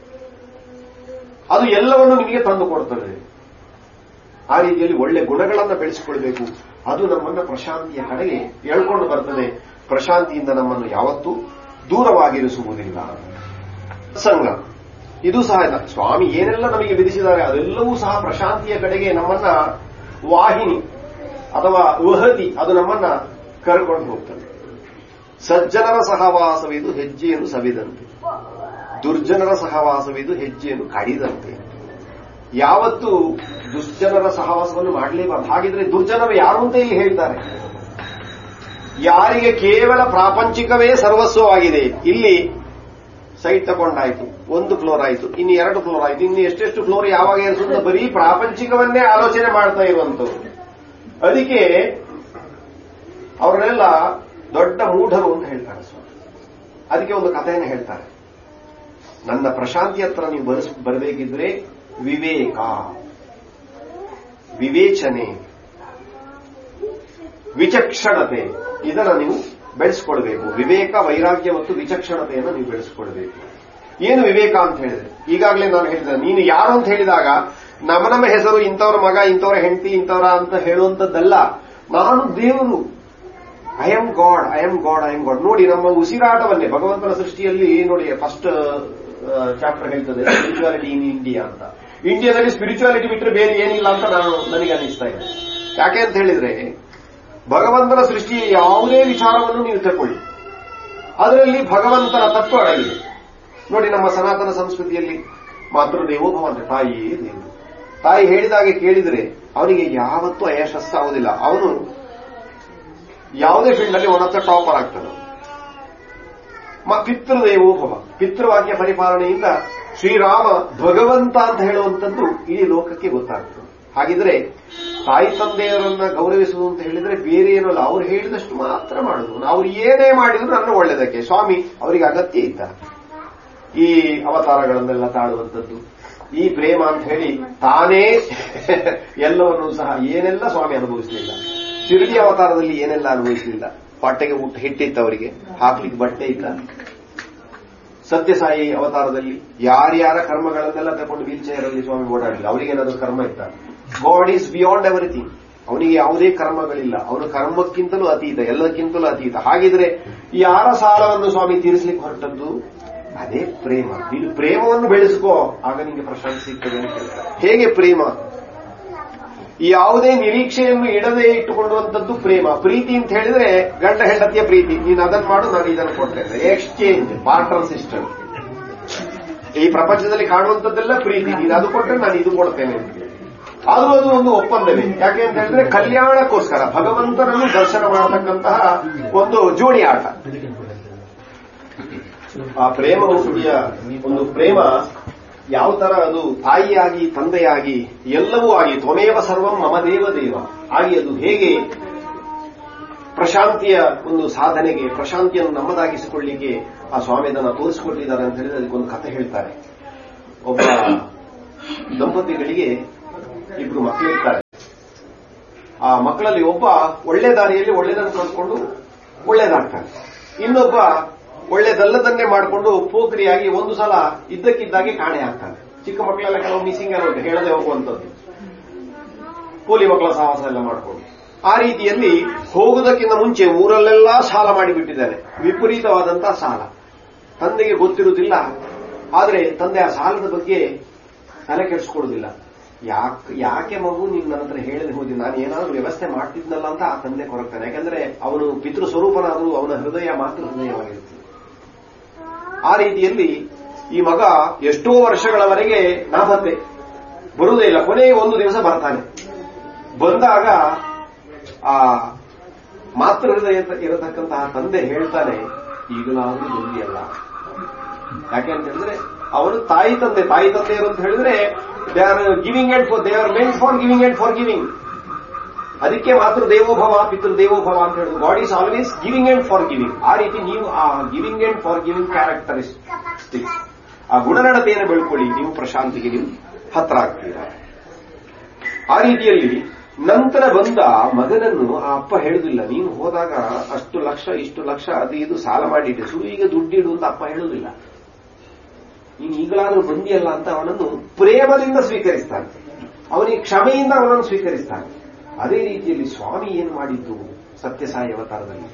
ಅದು ಎಲ್ಲವನ್ನು ನಿಮಗೆ ತಂದು ಕೊಡ್ತದೆ. ಆ ರೀತಿಯಲ್ಲಿ ಒಳ್ಳೆ ಗುಣಗಳನ್ನು ಬೆಳೆಸಿಕೊಳ್ಬೇಕು. ಅದು ನಮ್ಮನ್ನು ಪ್ರಶಾಂತಿಯ ಕಡೆಗೆ ಎಳ್ಕೊಂಡು ಬರ್ತದೆ. ಪ್ರಶಾಂತಿಯಿಂದ ನಮ್ಮನ್ನು ಯಾವತ್ತೂ ದೂರವಾಗಿರಿಸುವುದಿಲ್ಲ. ಸಂಘ ಇದು ಸಹ ಸ್ವಾಮಿ ಏನೆಲ್ಲ ನಮಗೆ ವಿಧಿಸಿದ್ದಾರೆ ಅದೆಲ್ಲವೂ ಸಹ ಪ್ರಶಾಂತಿಯ ಕಡೆಗೆ ನಮ್ಮನ್ನ ವಾಹಿನಿ ಅಥವಾ ವಹತಿ ಅದು ನಮ್ಮನ್ನ ಕರ್ಕೊಂಡು ಹೋಗ್ತದೆ. ಸಜ್ಜನರ ಸಹವಾಸವಿದು ಹೆಜ್ಜೆಯನ್ನು ಸವಿದಂತೆ, ದುರ್ಜನರ ಸಹವಾಸವಿದು ಹೆಜ್ಜೆಯನ್ನು ಕಡಿದಂತೆ. ಯಾವತ್ತು ದುರ್ಜನರ ಸಹವಾಸವನ್ನು ಮಾಡಲೇಬಾರದು. ಹಾಗಿದ್ರೆ ದುರ್ಜನರು ಯಾರು ಅಂತ ಇಲ್ಲಿ ಹೇಳ್ತಾರೆ. ಯಾರಿಗೆ ಕೇವಲ ಪ್ರಾಪಂಚಿಕವೇ ಸರ್ವಸ್ವವಾಗಿದೆ. ಇಲ್ಲಿ ಸೈಟ್ ತಗೊಂಡಾಯ್ತು, ಒಂದು ಫ್ಲೋರ್ ಆಯಿತು, ಇನ್ನು ಎರಡು ಫ್ಲೋರ್ ಆಯಿತು, ಇನ್ನು ಎಷ್ಟೆಷ್ಟು ಫ್ಲೋರ್ ಯಾವಾಗ ಇರಿಸುತ್ತ ಬರೀ ಪ್ರಾಪಂಚಿಕವನ್ನೇ ಆಲೋಚನೆ ಮಾಡ್ತಾ ಇರುವಂತವ್ರು. ಅದಕ್ಕೆ ಅವರನ್ನೆಲ್ಲ ದೊಡ್ಡ ಮೂಢರು ಅಂತ ಹೇಳ್ತಾರೆ ಸ್ವಾಮಿ. ಅದಕ್ಕೆ ಒಂದು ಕಥೆಯನ್ನು ಹೇಳ್ತಾರೆ. ನನ್ನ ಪ್ರಶಾಂತಿ ಹತ್ರ ನೀವು ಬರಬೇಕಿದ್ರೆ ವಿವೇಕ, ವಿವೇಚನೆ, ವಿಚಕ್ಷಣತೆ ಇದನ್ನು ನೀವು ಬೆಳೆಸಿಕೊಳ್ಬೇಕು. ವಿವೇಕ, ವೈರಾಗ್ಯ ಮತ್ತು ವಿಚಕ್ಷಣತೆಯನ್ನು ನೀವು ಬೆಳೆಸಿಕೊಳ್ಬೇಕು. ಏನು ವಿವೇಕ ಅಂತ ಹೇಳಿದ್ರೆ, ಈಗಾಗಲೇ ನಾನು ಹೇಳಿದೆ, ನೀನು ಯಾರು ಅಂತ ಹೇಳಿದಾಗ ನಮ್ಮ ನಮ್ಮ ಹೆಸರು ಇಂಥವ್ರ ಮಗ, ಇಂಥವ್ರ ಹೆಂಡತಿ, ಇಂಥವ್ರ ಅಂತ ಹೇಳುವಂಥದ್ದಲ್ಲ. ನಾನು ದೇವರು, I am god, I am god, I am god. ನೋಡಿ ನಮ್ಮ ಉಸಿರಾಟವನ್ನೇ ಭಗವಂತನ ಸೃಷ್ಟಿಯಲ್ಲಿ ನೋಡಿ ಫಸ್ಟ್ ಚಾಪ್ಟರ್ ಹೇಳ್ತದೆ ಸ್ಪಿರಿಚುವಾಲಿಟಿ ಇನ್ ಇಂಡಿಯಾ ಅಂತ. ಇಂಡಿಯಾದಲ್ಲಿ ಸ್ಪಿರಿಚುವಾಲಿಟಿ ಬಿಟ್ಟರೆ ಬೇರೆ ಏನಿಲ್ಲ ಅಂತ ನಾನು ನನಗೆ ಅನಿಸ್ತಾ ಇದೆ. ಯಾಕೆ ಅಂತ ಹೇಳಿದ್ರೆ ಭಗವಂತನ ಸೃಷ್ಟಿಯ ಯಾವುದೇ ವಿಚಾರವನ್ನು ನೀವು ತಗೊಳ್ಳಿ, ಅದರಲ್ಲಿ ಭಗವಂತನ ತತ್ವ ಅಡಗಿದೆ. ನೋಡಿ ನಮ್ಮ ಸನಾತನ ಸಂಸ್ಕೃತಿಯಲ್ಲಿ ಮಾತೃದೇವೋಭವ ಅಂತ, ತಾಯಿಯೇ ದೇವರು. ತಾಯಿ ಹೇಳಿದಾಗೆ ಕೇಳಿದ್ರೆ ಅವನಿಗೆ ಯಾವತ್ತೂ ಅಯಶಸ್ಸಾಗುವುದಿಲ್ಲ. ಅವನು ಯಾವುದೇ ಫೀಲ್ಡ್ ಅಲ್ಲಿ ಒನ್ ಆಫ್ ದ ಟಾಪರ್ ಆಗ್ತಾನೆ. ಪಿತೃದೇವೋಭವ, ಪಿತೃವಾಕ್ಯ ಪರಿಪಾಲನೆಯಿಂದ ಶ್ರೀರಾಮ ಭಗವಂತ ಅಂತ ಹೇಳುವಂಥದ್ದು ಇಡೀ ಲೋಕಕ್ಕೆ ಗೊತ್ತಾಗ್ತದೆ. ಹಾಗಿದ್ರೆ ತಾಯಿ ತಂದೆಯವರನ್ನ ಗೌರವಿಸುವುದು ಅಂತ ಹೇಳಿದ್ರೆ ಬೇರೆ ಏನಲ್ಲ, ಅವ್ರು ಹೇಳಿದಷ್ಟು ಮಾತ್ರ ಮಾಡುದು. ಅವ್ರು ಏನೇ ಮಾಡಿದ್ರು ನನ್ನ ಒಳ್ಳೆದಕ್ಕೆ. ಸ್ವಾಮಿ ಅವರಿಗೆ ಅಗತ್ಯ ಇದ್ದ ಈ ಅವತಾರಗಳನ್ನೆಲ್ಲ ತಾಳುವಂಥದ್ದು, ಈ ಪ್ರೇಮ ಅಂತ ಹೇಳಿ ತಾನೇ ಎಲ್ಲವನ್ನೂ ಸಹ ಏನೆಲ್ಲ ಸ್ವಾಮಿ ಅನುಭವಿಸಲಿಲ್ಲ. ಶಿರಡಿ ಅವತಾರದಲ್ಲಿ ಏನೆಲ್ಲ ಅನುಭವಿಸಲಿಲ್ಲ. ಹೊಟ್ಟೆಗೆ ಊಟ ಹಿಟ್ಟಿತ್ತು, ಅವರಿಗೆ ಹಾಕ್ಲಿಕ್ಕೆ ಬಟ್ಟೆ ಇತ್ತ. ಸತ್ಯಸಾಯಿ ಅವತಾರದಲ್ಲಿ ಯಾರ್ಯಾರ ಕರ್ಮಗಳನ್ನೆಲ್ಲ ತಗೊಂಡು ವೀಲ್ ಚೇರ್ ಅಲ್ಲಿ ಸ್ವಾಮಿ ಓಡಾಡಲಿಲ್ಲ. ಅವರಿಗೇನಾದ್ರೂ ಕರ್ಮ ಇತ್ತ? God is beyond everything. ಅವನಿಗೆ ಯಾವುದೇ ಕರ್ಮಗಳಿಲ್ಲ. ಅವನು ಕರ್ಮಕ್ಕಿಂತಲೂ ಅತೀತ, ಎಲ್ಲಕ್ಕಿಂತಲೂ ಅತೀತ. ಹಾಗಿದ್ರೆ ಯಾರ ಸಾಲವನ್ನು ಸ್ವಾಮಿ ತೀರಿಸಲಿಕ್ಕೆ ಹೊರಟದ್ದು? ಅದೇ ಪ್ರೇಮ. ನೀನು ಪ್ರೇಮವನ್ನು ಬೆಳೆಸ್ಕೋ, ಆಗ ನಿಮಗೆ ಪ್ರಶಾಂತಿ ಸಿಗ್ತದೆ ಅಂತ ಹೇಳ್ತಾರೆ. ಹೇಗೆ ಪ್ರೇಮ? ಯಾವುದೇ ನಿರೀಕ್ಷೆಯನ್ನು ಇಡದೆ ಇಟ್ಟುಕೊಳ್ಳುವಂಥದ್ದು ಪ್ರೇಮ. ಪ್ರೀತಿ ಅಂತ ಹೇಳಿದ್ರೆ ಗಂಡ ಹೆಂಡತಿಯ ಪ್ರೀತಿ. ನೀನು ಅದನ್ನು ಮಾಡು, ನಾನು ಇದನ್ನು ಕೊಡ್ತೇನೆ. Exchange, barter system. ಈ ಪ್ರಪಂಚದಲ್ಲಿ ಕಾಣುವಂಥದ್ದೆಲ್ಲ ಪ್ರೀತಿ. ನೀನು ಅದು ಕೊಟ್ಟರೆ ನಾನು ಇದು ಕೊಡ್ತೇನೆ ಅಂತ. ಆದ್ರೂ ಅದು ಒಂದು ಒಪ್ಪಂದವೇ. ಯಾಕೆ ಅಂತ ಹೇಳಿದ್ರೆ ಕಲ್ಯಾಣಕ್ಕೋಸ್ಕರ ಭಗವಂತನನ್ನು ದರ್ಶನ ಮಾಡತಕ್ಕಂತಹ ಒಂದು ಜೋಡಿ ಆಟ. ಆ ಪ್ರೇಮ ಒಂದು ಪ್ರೇಮ ಯಾವ ತರ ಅದು ತಾಯಿಯಾಗಿ ತಂದೆಯಾಗಿ ಎಲ್ಲವೂ ಆಗಿ ತ್ವಮೇವ ಸರ್ವಂ ಮಮ ದೇವ ದೇವ ಆಗಿ ಅದು ಹೇಗೆ ಪ್ರಶಾಂತಿಯ ಒಂದು ಸಾಧನೆಗೆ, ಪ್ರಶಾಂತಿಯನ್ನು ನಮ್ಮದಾಗಿಸಿಕೊಳ್ಳಿಕ್ಕೆ ಆ ಸ್ವಾಮಿ ಅದನ್ನು ತೋರಿಸಿಕೊಟ್ಟಿದ್ದಾರೆ ಅಂತ ಹೇಳಿದ್ರೆ ಅದಕ್ಕೊಂದು ಕಥೆ ಹೇಳ್ತಾರೆ. ಒಬ್ಬ ದಂಪತಿಗಳಿಗೆ ಇಬ್ರು ಮಕ್ಕಳಿರ್ತಾರೆ. ಆ ಮಕ್ಕಳಲ್ಲಿ ಒಬ್ಬ ಒಳ್ಳೆ ದಾರಿಯಲ್ಲಿ ಒಳ್ಳೆದನ್ನು ಕಲ್ತ್ಕೊಂಡು ಒಳ್ಳೇದಾಗ್ತಾನೆ, ಇನ್ನೊಬ್ಬ ಒಳ್ಳೇದಲ್ಲದನ್ನೇ ಮಾಡಿಕೊಂಡು ಪೋಖ್ರಿಯಾಗಿ ಒಂದು ಸಲ ಇದ್ದಕ್ಕಿದ್ದಾಗೆ ಕಾಣೆ ಆಗ್ತಾನೆ. ಚಿಕ್ಕ ಮಕ್ಕಳೆಲ್ಲ ಕೆಲವು ಮಿಸ್ಸಿಂಗ್ ಎಲ್ಲ ಉಂಟು, ಹೇಳದೆ ಹೋಗುವಂಥದ್ದು, ಕೂಲಿ ಮಕ್ಕಳ ಸಾಹಸ ಎಲ್ಲ ಮಾಡಿಕೊಂಡು. ಆ ರೀತಿಯಲ್ಲಿ ಹೋಗುವುದಕ್ಕಿಂತ ಮುಂಚೆ ಊರಲ್ಲೆಲ್ಲ ಸಾಲ ಮಾಡಿಬಿಟ್ಟಿದ್ದಾನೆ, ವಿಪರೀತವಾದಂತಹ ಸಾಲ. ತಂದೆಗೆ ಗೊತ್ತಿರುವುದಿಲ್ಲ, ಆದರೆ ತಂದೆ ಆ ಸಾಲದ ಬಗ್ಗೆ ತಲೆ ಕೆಡಿಸ್ಕೊಳ್ಳುವುದಿಲ್ಲ. ಯಾಕೆ ಯಾಕೆ ಮಗು ನೀನು ನನ್ನ ಹತ್ರ ಹೇಳದೆ ಹೋದಿ, ನಾನು ಏನಾದ್ರೂ ವ್ಯವಸ್ಥೆ ಮಾಡ್ತಿದ್ನಲ್ಲ ಅಂತ ಆ ತಂದೆ ಕೊರಗ್ತಾನೆ. ಯಾಕಂದ್ರೆ ಅವನು ಪಿತೃ ಸ್ವರೂಪನಾದರೂ ಅವನ ಹೃದಯ ಮಾತೃ ಹೃದಯವಾಗಿರುತ್ತದೆ. ಆ ರೀತಿಯಲ್ಲಿ ಈ ಮಗ ಎಷ್ಟೋ ವರ್ಷಗಳವರೆಗೆ ನಾಪತ್ತೆ, ಬರುವುದೇ ಇಲ್ಲ. ಕೊನೆಗೆ ಒಂದು ದಿವಸ ಬರ್ತಾನೆ. ಬಂದಾಗ ಆ ಮಾತೃ ಹೃದಯ ಇರತಕ್ಕಂತಹ ತಂದೆ ಹೇಳ್ತಾನೆ, ಈಗಲಾದ್ರೂ ಬಂದಿಯಲ್ಲ. ಯಾಕೆ ಅಂತ ಹೇಳಿದ್ರೆ ಅವನು ತಾಯಿ ತಂದೆ ತಾಯಿ ತಂದೆಯರು ಅಂತ ಹೇಳಿದ್ರೆ they are giving and for they are meant for giving and for giving. ಅದಕ್ಕೆ ಮಾತೃ ದೇವೋಭವ ಪಿತೃ ದೇವೋಭವ ಅಂತ ಹೇಳಿದ್ರು. God is always giving and for giving. ಆ ರೀತಿ ನೀವು ಆ giving and for giving characteristics, ಆ ಗುಣನಡತೆಯನ್ನು ಬೆಳ್ಕೊಳ್ಳಿ, ನೀವು ಪ್ರಶಾಂತಿಗೆ ನೀವು ಹತ್ರ ಆಗ್ತೀರಾ. ಆ ರೀತಿಯಲ್ಲಿ ನಂತರ ಬಂದ ಮಗನನ್ನು ಆ ಅಪ್ಪ ಹೇಳುದಿಲ್ಲ, ನೀನು ಹೋದಾಗ ಅಷ್ಟು ಲಕ್ಷ ಇಷ್ಟು ಲಕ್ಷ ಅದು ಇದು ಸಾಲ ಮಾಡಿಟ್ಟೆ, ಸುಳ್ಳು ಈಗ ದುಡ್ಡಿಡು ಅಂತ ಅಪ್ಪ ಹೇಳುವುದಿಲ್ಲ. ನೀನು ಈಗಲಾದ್ರೂ ಬಂದಿಯಲ್ಲ ಅಂತ ಅವನನ್ನು ಪ್ರೇಮದಿಂದ ಸ್ವೀಕರಿಸ್ತಾನೆ, ಅವನಿಗೆ ಕ್ಷಮೆಯಿಂದ ಅವನನ್ನು ಸ್ವೀಕರಿಸ್ತಾನೆ. ಅದೇ ರೀತಿಯಲ್ಲಿ ಸ್ವಾಮಿ ಏನು ಮಾಡಿದ್ದು ಸತ್ಯಸಾಯಿ ಅವತಾರದಲ್ಲಿ,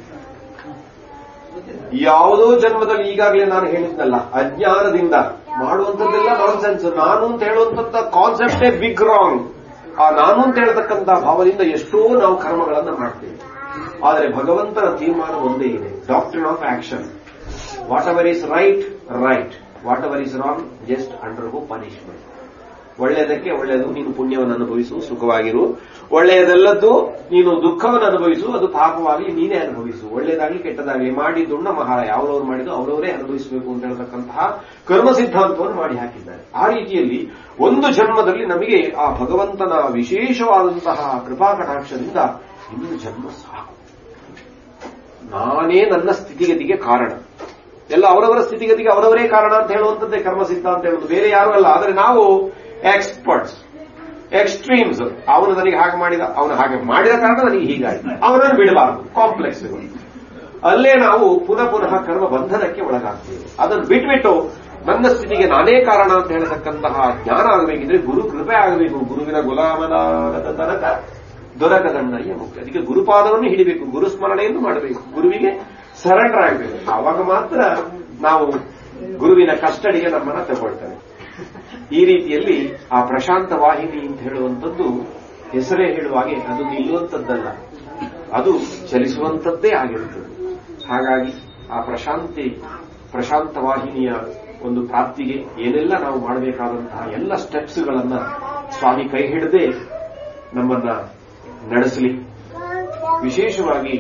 ಯಾವುದೋ ಜನ್ಮದಲ್ಲಿ ಈಗಾಗಲೇ ನಾನು ಹೇಳಿದ್ನಲ್ಲ, ಅಜ್ಞಾನದಿಂದ ಮಾಡುವಂಥದ್ದೆಲ್ಲ ನಾನ್ಸೆನ್ಸ್, ನಾನು ಅಂತ ಹೇಳುವಂತ ಕಾನ್ಸೆಪ್ಟೇ ಬಿಗ್ ರಾಂಗ್. ಆ ನಾನು ಅಂತ ಹೇಳ್ತಕ್ಕಂಥ ಭಾವದಿಂದ ಎಷ್ಟೋ ನಾವು ಕರ್ಮಗಳನ್ನು ಮಾಡ್ತೇವೆ. ಆದರೆ ಭಗವಂತನ ತೀರ್ಮಾನ ಒಂದೇ ಇದೆ, doctrine of action. What ever is right right, what ever is wrong just undergo punishment. ಒಳ್ಳೆಯದಕ್ಕೆ ಒಳ್ಳೆಯದು, ನೀನು ಪುಣ್ಯವನ್ನು ಅನುಭವಿಸು, ಸುಖವಾಗಿರು. ಒಳ್ಳೆಯದೆಲ್ಲದ್ದು ನೀನು ದುಃಖವನ್ನು ಅನುಭವಿಸು, ಅದು ಪಾಪವಾಗಲಿ ನೀನೇ ಅನುಭವಿಸು. ಒಳ್ಳೆಯದಾಗಲಿ ಕೆಟ್ಟದಾಗಲಿ ಮಾಡಿ ದುಣ್ಣ ಮಹಾರ, ಯಾವ್ದವ್ರು ಮಾಡಿದ್ದು ಅವರವರೇ ಅನುಭವಿಸಬೇಕು ಅಂತ ಹೇಳ್ತಕ್ಕಂತಹ ಕರ್ಮ ಸಿದ್ಧಾಂತವನ್ನು ಮಾಡಿ ಹಾಕಿದ್ದಾರೆ. ಆ ರೀತಿಯಲ್ಲಿ ಒಂದು ಜನ್ಮದಲ್ಲಿ ನಮಗೆ ಆ ಭಗವಂತನ ವಿಶೇಷವಾದಂತಹ ಕೃಪಾ ಕಟಾಕ್ಷದಿಂದ ಇನ್ನು ಜನ್ಮ ಸಾಕು, ನಾನೇ ನನ್ನ ಸ್ಥಿತಿಗತಿಗೆ ಕಾರಣ. ಎಲ್ಲ ಅವರವರ ಸ್ಥಿತಿಗತಿಗೆ ಅವರವರೇ ಕಾರಣ ಅಂತ ಹೇಳುವಂಥದ್ದೇ ಕರ್ಮ ಸಿದ್ಧಾಂತ ಹೇಳುವುದು, ಬೇರೆ ಯಾರು ಅಲ್ಲ. ಆದರೆ ನಾವು ಎಕ್ಸ್ಪರ್ಟ್ಸ್, ಎಕ್ಸ್ಟ್ರೀಮ್ಸ್. ಅವನು ನನಗೆ ಹಾಗೆ ಮಾಡಿದ, ಅವನು ಹಾಗೆ ಮಾಡಿದ ಕಾರಣ ನನಗೆ ಹೀಗಾಯ್ತು, ಅವನನ್ನು ಬಿಡಬಾರದು, ಕಾಂಪ್ಲೆಕ್ಸ್ಗಳು. ಅಲ್ಲೇ ನಾವು ಪುನಃ ಪುನಃ ಕರ್ಮ ಬಂಧನಕ್ಕೆ ಒಳಗಾಗ್ತೇವೆ. ಅದನ್ನು ಬಿಟ್ಬಿಟ್ಟು ನನ್ನ ಸ್ಥಿತಿಗೆ ನಾನೇ ಕಾರಣ ಅಂತ ಹೇಳತಕ್ಕಂತಹ ಜ್ಞಾನ ಆಗಬೇಕಿದ್ರೆ ಗುರು ಕೃಪೆ ಆಗಬೇಕು. ಗುರುವಿನ ಗುಲಾಮನಾಗದ ತನಕ ದೊರಕದಣ್ಣಯ್ಯ ಮುಖ್ಯ. ಅದಕ್ಕೆ ಗುರುಪಾದವನ್ನು ಹಿಡಿಬೇಕು, ಗುರುಸ್ಮರಣೆಯನ್ನು ಮಾಡಬೇಕು, ಗುರುವಿಗೆ ಸರೆಂಡರ್ ಆಗಬೇಕು. ಆವಾಗ ಮಾತ್ರ ನಾವು ಗುರುವಿನ ಕಸ್ಟಡಿಗೆ ನಮ್ಮನ್ನ ತಗೊಳ್ತೇವೆ. ಈ ರೀತಿಯಲ್ಲಿ ಆ ಪ್ರಶಾಂತ ವಾಹಿನಿ ಅಂತ ಹೇಳುವಂಥದ್ದು ಹೆಸರೇ ಹೇಳುವಾಗೆ ಅದು ನಿಲ್ಲುವಂಥದ್ದಲ್ಲ, ಅದು ಚಲಿಸುವಂಥದ್ದೇ ಆಗಿರುತ್ತದೆ. ಹಾಗಾಗಿ ಆ ಪ್ರಶಾಂತಿ ಪ್ರಶಾಂತ ವಾಹಿನಿಯ ಒಂದು ಪ್ರಾಪ್ತಿಗೆ ಏನೆಲ್ಲ ನಾವು ಮಾಡಬೇಕಾದಂತಹ ಎಲ್ಲ ಸ್ಟೆಪ್ಸ್ಗಳನ್ನ ಸ್ವಾಮಿ ಕೈ ಹಿಡದೆ ನಮ್ಮನ್ನ ನಡೆಸಲಿ. ವಿಶೇಷವಾಗಿ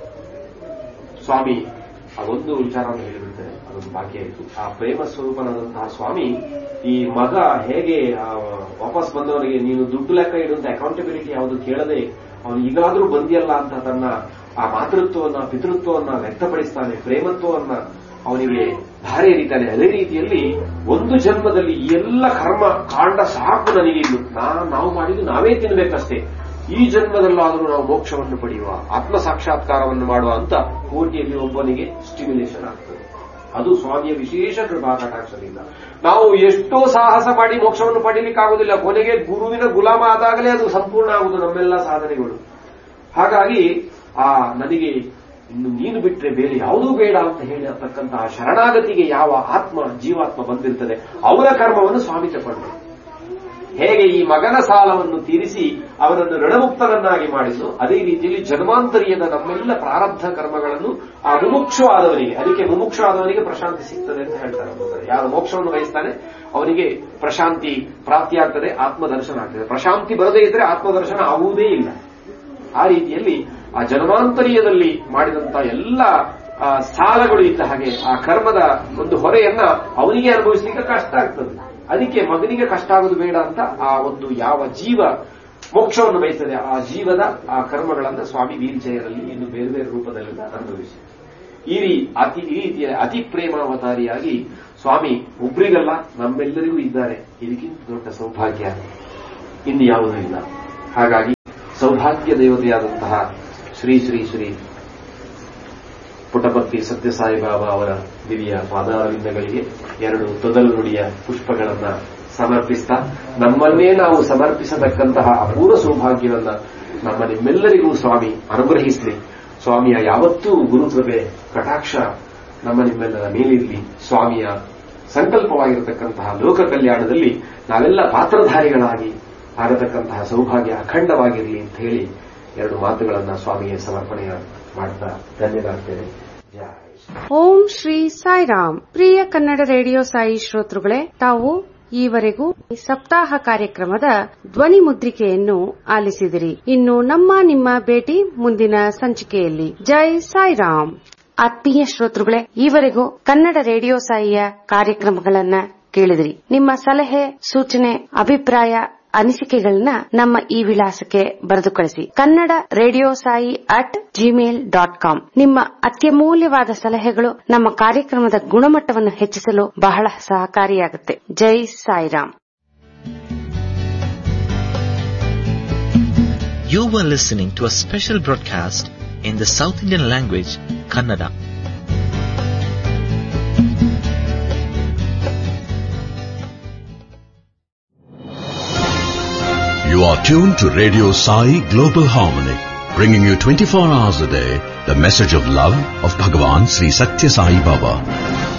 ಸ್ವಾಮಿ ಅದೊಂದು ವಿಚಾರವನ್ನು ಹೇಳಿಬಿಡ್ತಾರೆ, ಅದೊಂದು ಬಾಕಿ ಆಯಿತು. ಆ ಪ್ರೇಮ ಸ್ವರೂಪನಾದಂತಹ ಸ್ವಾಮಿ ಈ ಮಗ ಹೇಗೆ ವಾಪಸ್ ಬಂದವನಿಗೆ ನೀನು ದುಡ್ಡು ಲೆಕ್ಕ ಇಡುವಂತ ಅಕೌಂಟಬಿಲಿಟಿ ಯಾವುದು ಕೇಳದೆ ಅವನು ಈಗಲಾದ್ರೂ ಬಂದಿಯಲ್ಲ ಅಂತ ತನ್ನ ಆ ಮಾತೃತ್ವವನ್ನ ಪಿತೃತ್ವವನ್ನ ವ್ಯಕ್ತಪಡಿಸ್ತಾನೆ, ಪ್ರೇಮತ್ವವನ್ನ ಅವನಿಗೆ ಧಾರೆ ಎರಿತಾನೆ. ಅದೇ ರೀತಿಯಲ್ಲಿ ಒಂದು ಜನ್ಮದಲ್ಲಿ ಈ ಎಲ್ಲ ಕರ್ಮ ಕಾಂಡ ಸಾಕು ನನಗೆ, ಇನ್ನು ನಾವು ಮಾಡಿದ್ದು ನಾವೇ ತಿನ್ಬೇಕಷ್ಟೇ. ಈ ಜನ್ಮದಲ್ಲಾದರೂ ನಾವು ಮೋಕ್ಷವನ್ನು ಪಡೆಯುವ, ಆತ್ಮ ಸಾಕ್ಷಾತ್ಕಾರವನ್ನು ಮಾಡುವ ಅಂತ ಕೋಟಿಯಲ್ಲಿ ಒಬ್ಬನಿಗೆ ಸ್ಟಿಮ್ಯುಲೇಷನ್ ಆಗ್ತದೆ. ಅದು ಸ್ವಾಮಿಯ ವಿಶೇಷ ಕೃಪಾ ಕಟಾಕ್ಷದಿಂದ. ನಾವು ಎಷ್ಟೋ ಸಾಹಸ ಮಾಡಿ ಮೋಕ್ಷವನ್ನು ಪಡೀಲಿಕ್ಕಾಗುವುದಿಲ್ಲ, ಕೊನೆಗೆ ಗುರುವಿನ ಗುಲಾಮ ಆದಾಗಲೇ ಅದು ಸಂಪೂರ್ಣ ಆಗುವುದು ನಮ್ಮೆಲ್ಲ ಸಾಧನೆಗಳು. ಹಾಗಾಗಿ ಆ ನನಗೆ ಇನ್ನು ನೀನು ಬಿಟ್ಟರೆ ಬೇರೆ ಯಾವುದೂ ಬೇಡ ಅಂತ ಹೇಳಿರತಕ್ಕಂತಹ ಶರಣಾಗತಿಗೆ ಯಾವ ಆತ್ಮ ಜೀವಾತ್ಮ ಬಂದಿರ್ತದೆ ಅವರ ಕರ್ಮವನ್ನು ಸ್ವಾಮಿ ತಗೊಂಡು ಹೇಗೆ ಈ ಮಗನ ಸಾಲವನ್ನು ತೀರಿಸಿ ಅವನನ್ನು ಋಣಮುಕ್ತನನ್ನಾಗಿ ಮಾಡಿಸು, ಅದೇ ರೀತಿಯಲ್ಲಿ ಜನ್ಮಾಂತರಿಯದ ನಮ್ಮೆಲ್ಲ ಪ್ರಾರಬ್ಧ ಕರ್ಮಗಳನ್ನು ಆ ಮುಮುಕ್ಷು ಆದವನಿಗೆ, ಅದಕ್ಕೆ ಮುಮುಕ್ಷು ಆದವನಿಗೆ ಪ್ರಶಾಂತಿ ಸಿಗ್ತದೆ ಅಂತ ಹೇಳ್ತಾರೆ. ಯಾರು ಮೋಕ್ಷವನ್ನು ಬಯಸ್ತಾನೆ ಅವನಿಗೆ ಪ್ರಶಾಂತಿ ಪ್ರಾಪ್ತಿಯಾಗ್ತದೆ, ಆತ್ಮದರ್ಶನ ಆಗ್ತದೆ. ಪ್ರಶಾಂತಿ ಬರದೇ ಇದ್ರೆ ಆತ್ಮದರ್ಶನ ಆಗುವುದೇ ಇಲ್ಲ. ಆ ರೀತಿಯಲ್ಲಿ ಆ ಜನ್ಮಾಂತರೀಯದಲ್ಲಿ ಮಾಡಿದಂತಹ ಎಲ್ಲ ಸಾಲಗಳು ಇದ್ದ ಹಾಗೆ ಆ ಕರ್ಮದ ಒಂದು ಹೊರೆಯನ್ನ ಅವನಿಗೆ ಅನುಭವಿಸಲಿಕ್ಕೆ ಕಷ್ಟ ಆಗ್ತದೆ. ಅದಕ್ಕೆ ಮಗನಿಗೆ ಕಷ್ಟ ಆಗುವುದು ಬೇಡ ಅಂತ ಆ ಒಂದು ಯಾವ ಜೀವ ಮೋಕ್ಷವನ್ನು ಬಯಸ್ತದೆ ಆ ಜೀವದ ಆ ಕರ್ಮಗಳನ್ನು ಸ್ವಾಮಿ ವೀರಜಯರಲ್ಲಿ ಇನ್ನು ಬೇರೆ ಬೇರೆ ರೂಪದಲ್ಲೆಲ್ಲ ಅನುಭವಿಸಿ ಈ ಅತಿ ಈ ರೀತಿಯ ಅತಿ ಪ್ರೇಮಾವತಾರಿಯಾಗಿ ಸ್ವಾಮಿ ಒಬ್ಬರಿಗಲ್ಲ ನಮ್ಮೆಲ್ಲರಿಗೂ ಇದ್ದಾರೆ. ಇದಕ್ಕಿಂತ ದೊಡ್ಡ ಸೌಭಾಗ್ಯ ಇನ್ನು ಯಾವುದೂ ಇಲ್ಲ. ಹಾಗಾಗಿ ಸೌಭಾಗ್ಯ ದೇವತೆಯಾದಂತಹ ಶ್ರೀ ಶ್ರೀ ಶ್ರೀ ಪುಟಪರ್ತಿ ಸತ್ಯಸಾಯಿ ಬಾಬಾ ಅವರ ದಿವ್ಯ ಪಾದಾರವಿಂದಗಳಿಗೆ ಎರಡು ತೊದಲು ನುಡಿಯ ಪುಷ್ಪಗಳನ್ನ ಸಮರ್ಪಿಸ್ತಾ, ನಮ್ಮನ್ನೇ ನಾವು ಸಮರ್ಪಿಸತಕ್ಕಂತಹ ಅಪೂರ್ವ ಸೌಭಾಗ್ಯವನ್ನ ನಮ್ಮ ನಿಮ್ಮೆಲ್ಲರಿಗೂ ಸ್ವಾಮಿ ಅನುಗ್ರಹಿಸಲಿ. ಸ್ವಾಮಿಯ ಯಾವತ್ತೂ ಗುರುಕೃಪೆ ಕಟಾಕ್ಷ ನಮ್ಮ ನಿಮ್ಮೆಲ್ಲರ ಮೇಲಿರಲಿ. ಸ್ವಾಮಿಯ ಸಂಕಲ್ಪವಾಗಿರತಕ್ಕಂತಹ ಲೋಕ ಕಲ್ಯಾಣದಲ್ಲಿ ನಾವೆಲ್ಲ ಪಾತ್ರಧಾರಿಗಳಾಗಿ ಆಗತಕ್ಕಂತಹ ಸೌಭಾಗ್ಯ ಅಖಂಡವಾಗಿರಲಿ ಅಂತ ಹೇಳಿ ಎರಡು ಮಾತುಗಳನ್ನ ಸ್ವಾಮಿಗೆ ಸಮರ್ಪಣೆ ಮಾಡ್ತಾ ಧನ್ಯವಾಗ್ತೇನೆ. ಜಯ ಓಂ ಶ್ರೀ ಸಾಯಿರಾಮ್. ಪ್ರಿಯ ಕನ್ನಡ ರೇಡಿಯೋ ಸಾಯಿ ಶ್ರೋತೃಗಳೇ, ತಾವು ಈವರೆಗೂ ಸಪ್ತಾಹ ಕಾರ್ಯಕ್ರಮದ ಧ್ವನಿ ಮುದ್ರಿಕೆಯನ್ನು ಆಲಿಸಿದಿರಿ. ಇನ್ನು ನಮ್ಮ ನಿಮ್ಮ ಭೇಟಿ ಮುಂದಿನ ಸಂಚಿಕೆಯಲ್ಲಿ. ಜೈ ಸಾಯಿರಾಮ್. ಆತ್ಮೀಯ ಶ್ರೋತೃಗಳೇ, ಈವರೆಗೂ ಕನ್ನಡ ರೇಡಿಯೋ ಸಾಯಿಯ ಕಾರ್ಯಕ್ರಮಗಳನ್ನ ಕೇಳಿದಿರಿ. ನಿಮ್ಮ ಸಲಹೆ, ಸೂಚನೆ, ಅಭಿಪ್ರಾಯ, ಅನಿಸಿಕೆಗಳನ್ನ ನಮ್ಮ ಈ ವಿಳಾಸಕ್ಕೆ ಬರೆದು ಕಳಿಸಿ. Kannada radio Sai at Gmail dot com. ನಿಮ್ಮ ಅತ್ಯಮೂಲ್ಯವಾದ ಸಲಹೆಗಳು ನಮ್ಮ ಕಾರ್ಯಕ್ರಮದ ಗುಣಮಟ್ಟವನ್ನು ಹೆಚ್ಚಿಸಲು ಬಹಳ ಸಹಕಾರಿಯಾಗುತ್ತೆ. ಜೈ Sairam. You were listening to a special broadcast in the South Indian language, Kannada. You are tuned to Radio Sai Global Harmony, bringing you twenty-four hours a day the message of love of Bhagavan Sri Satya Sai Baba.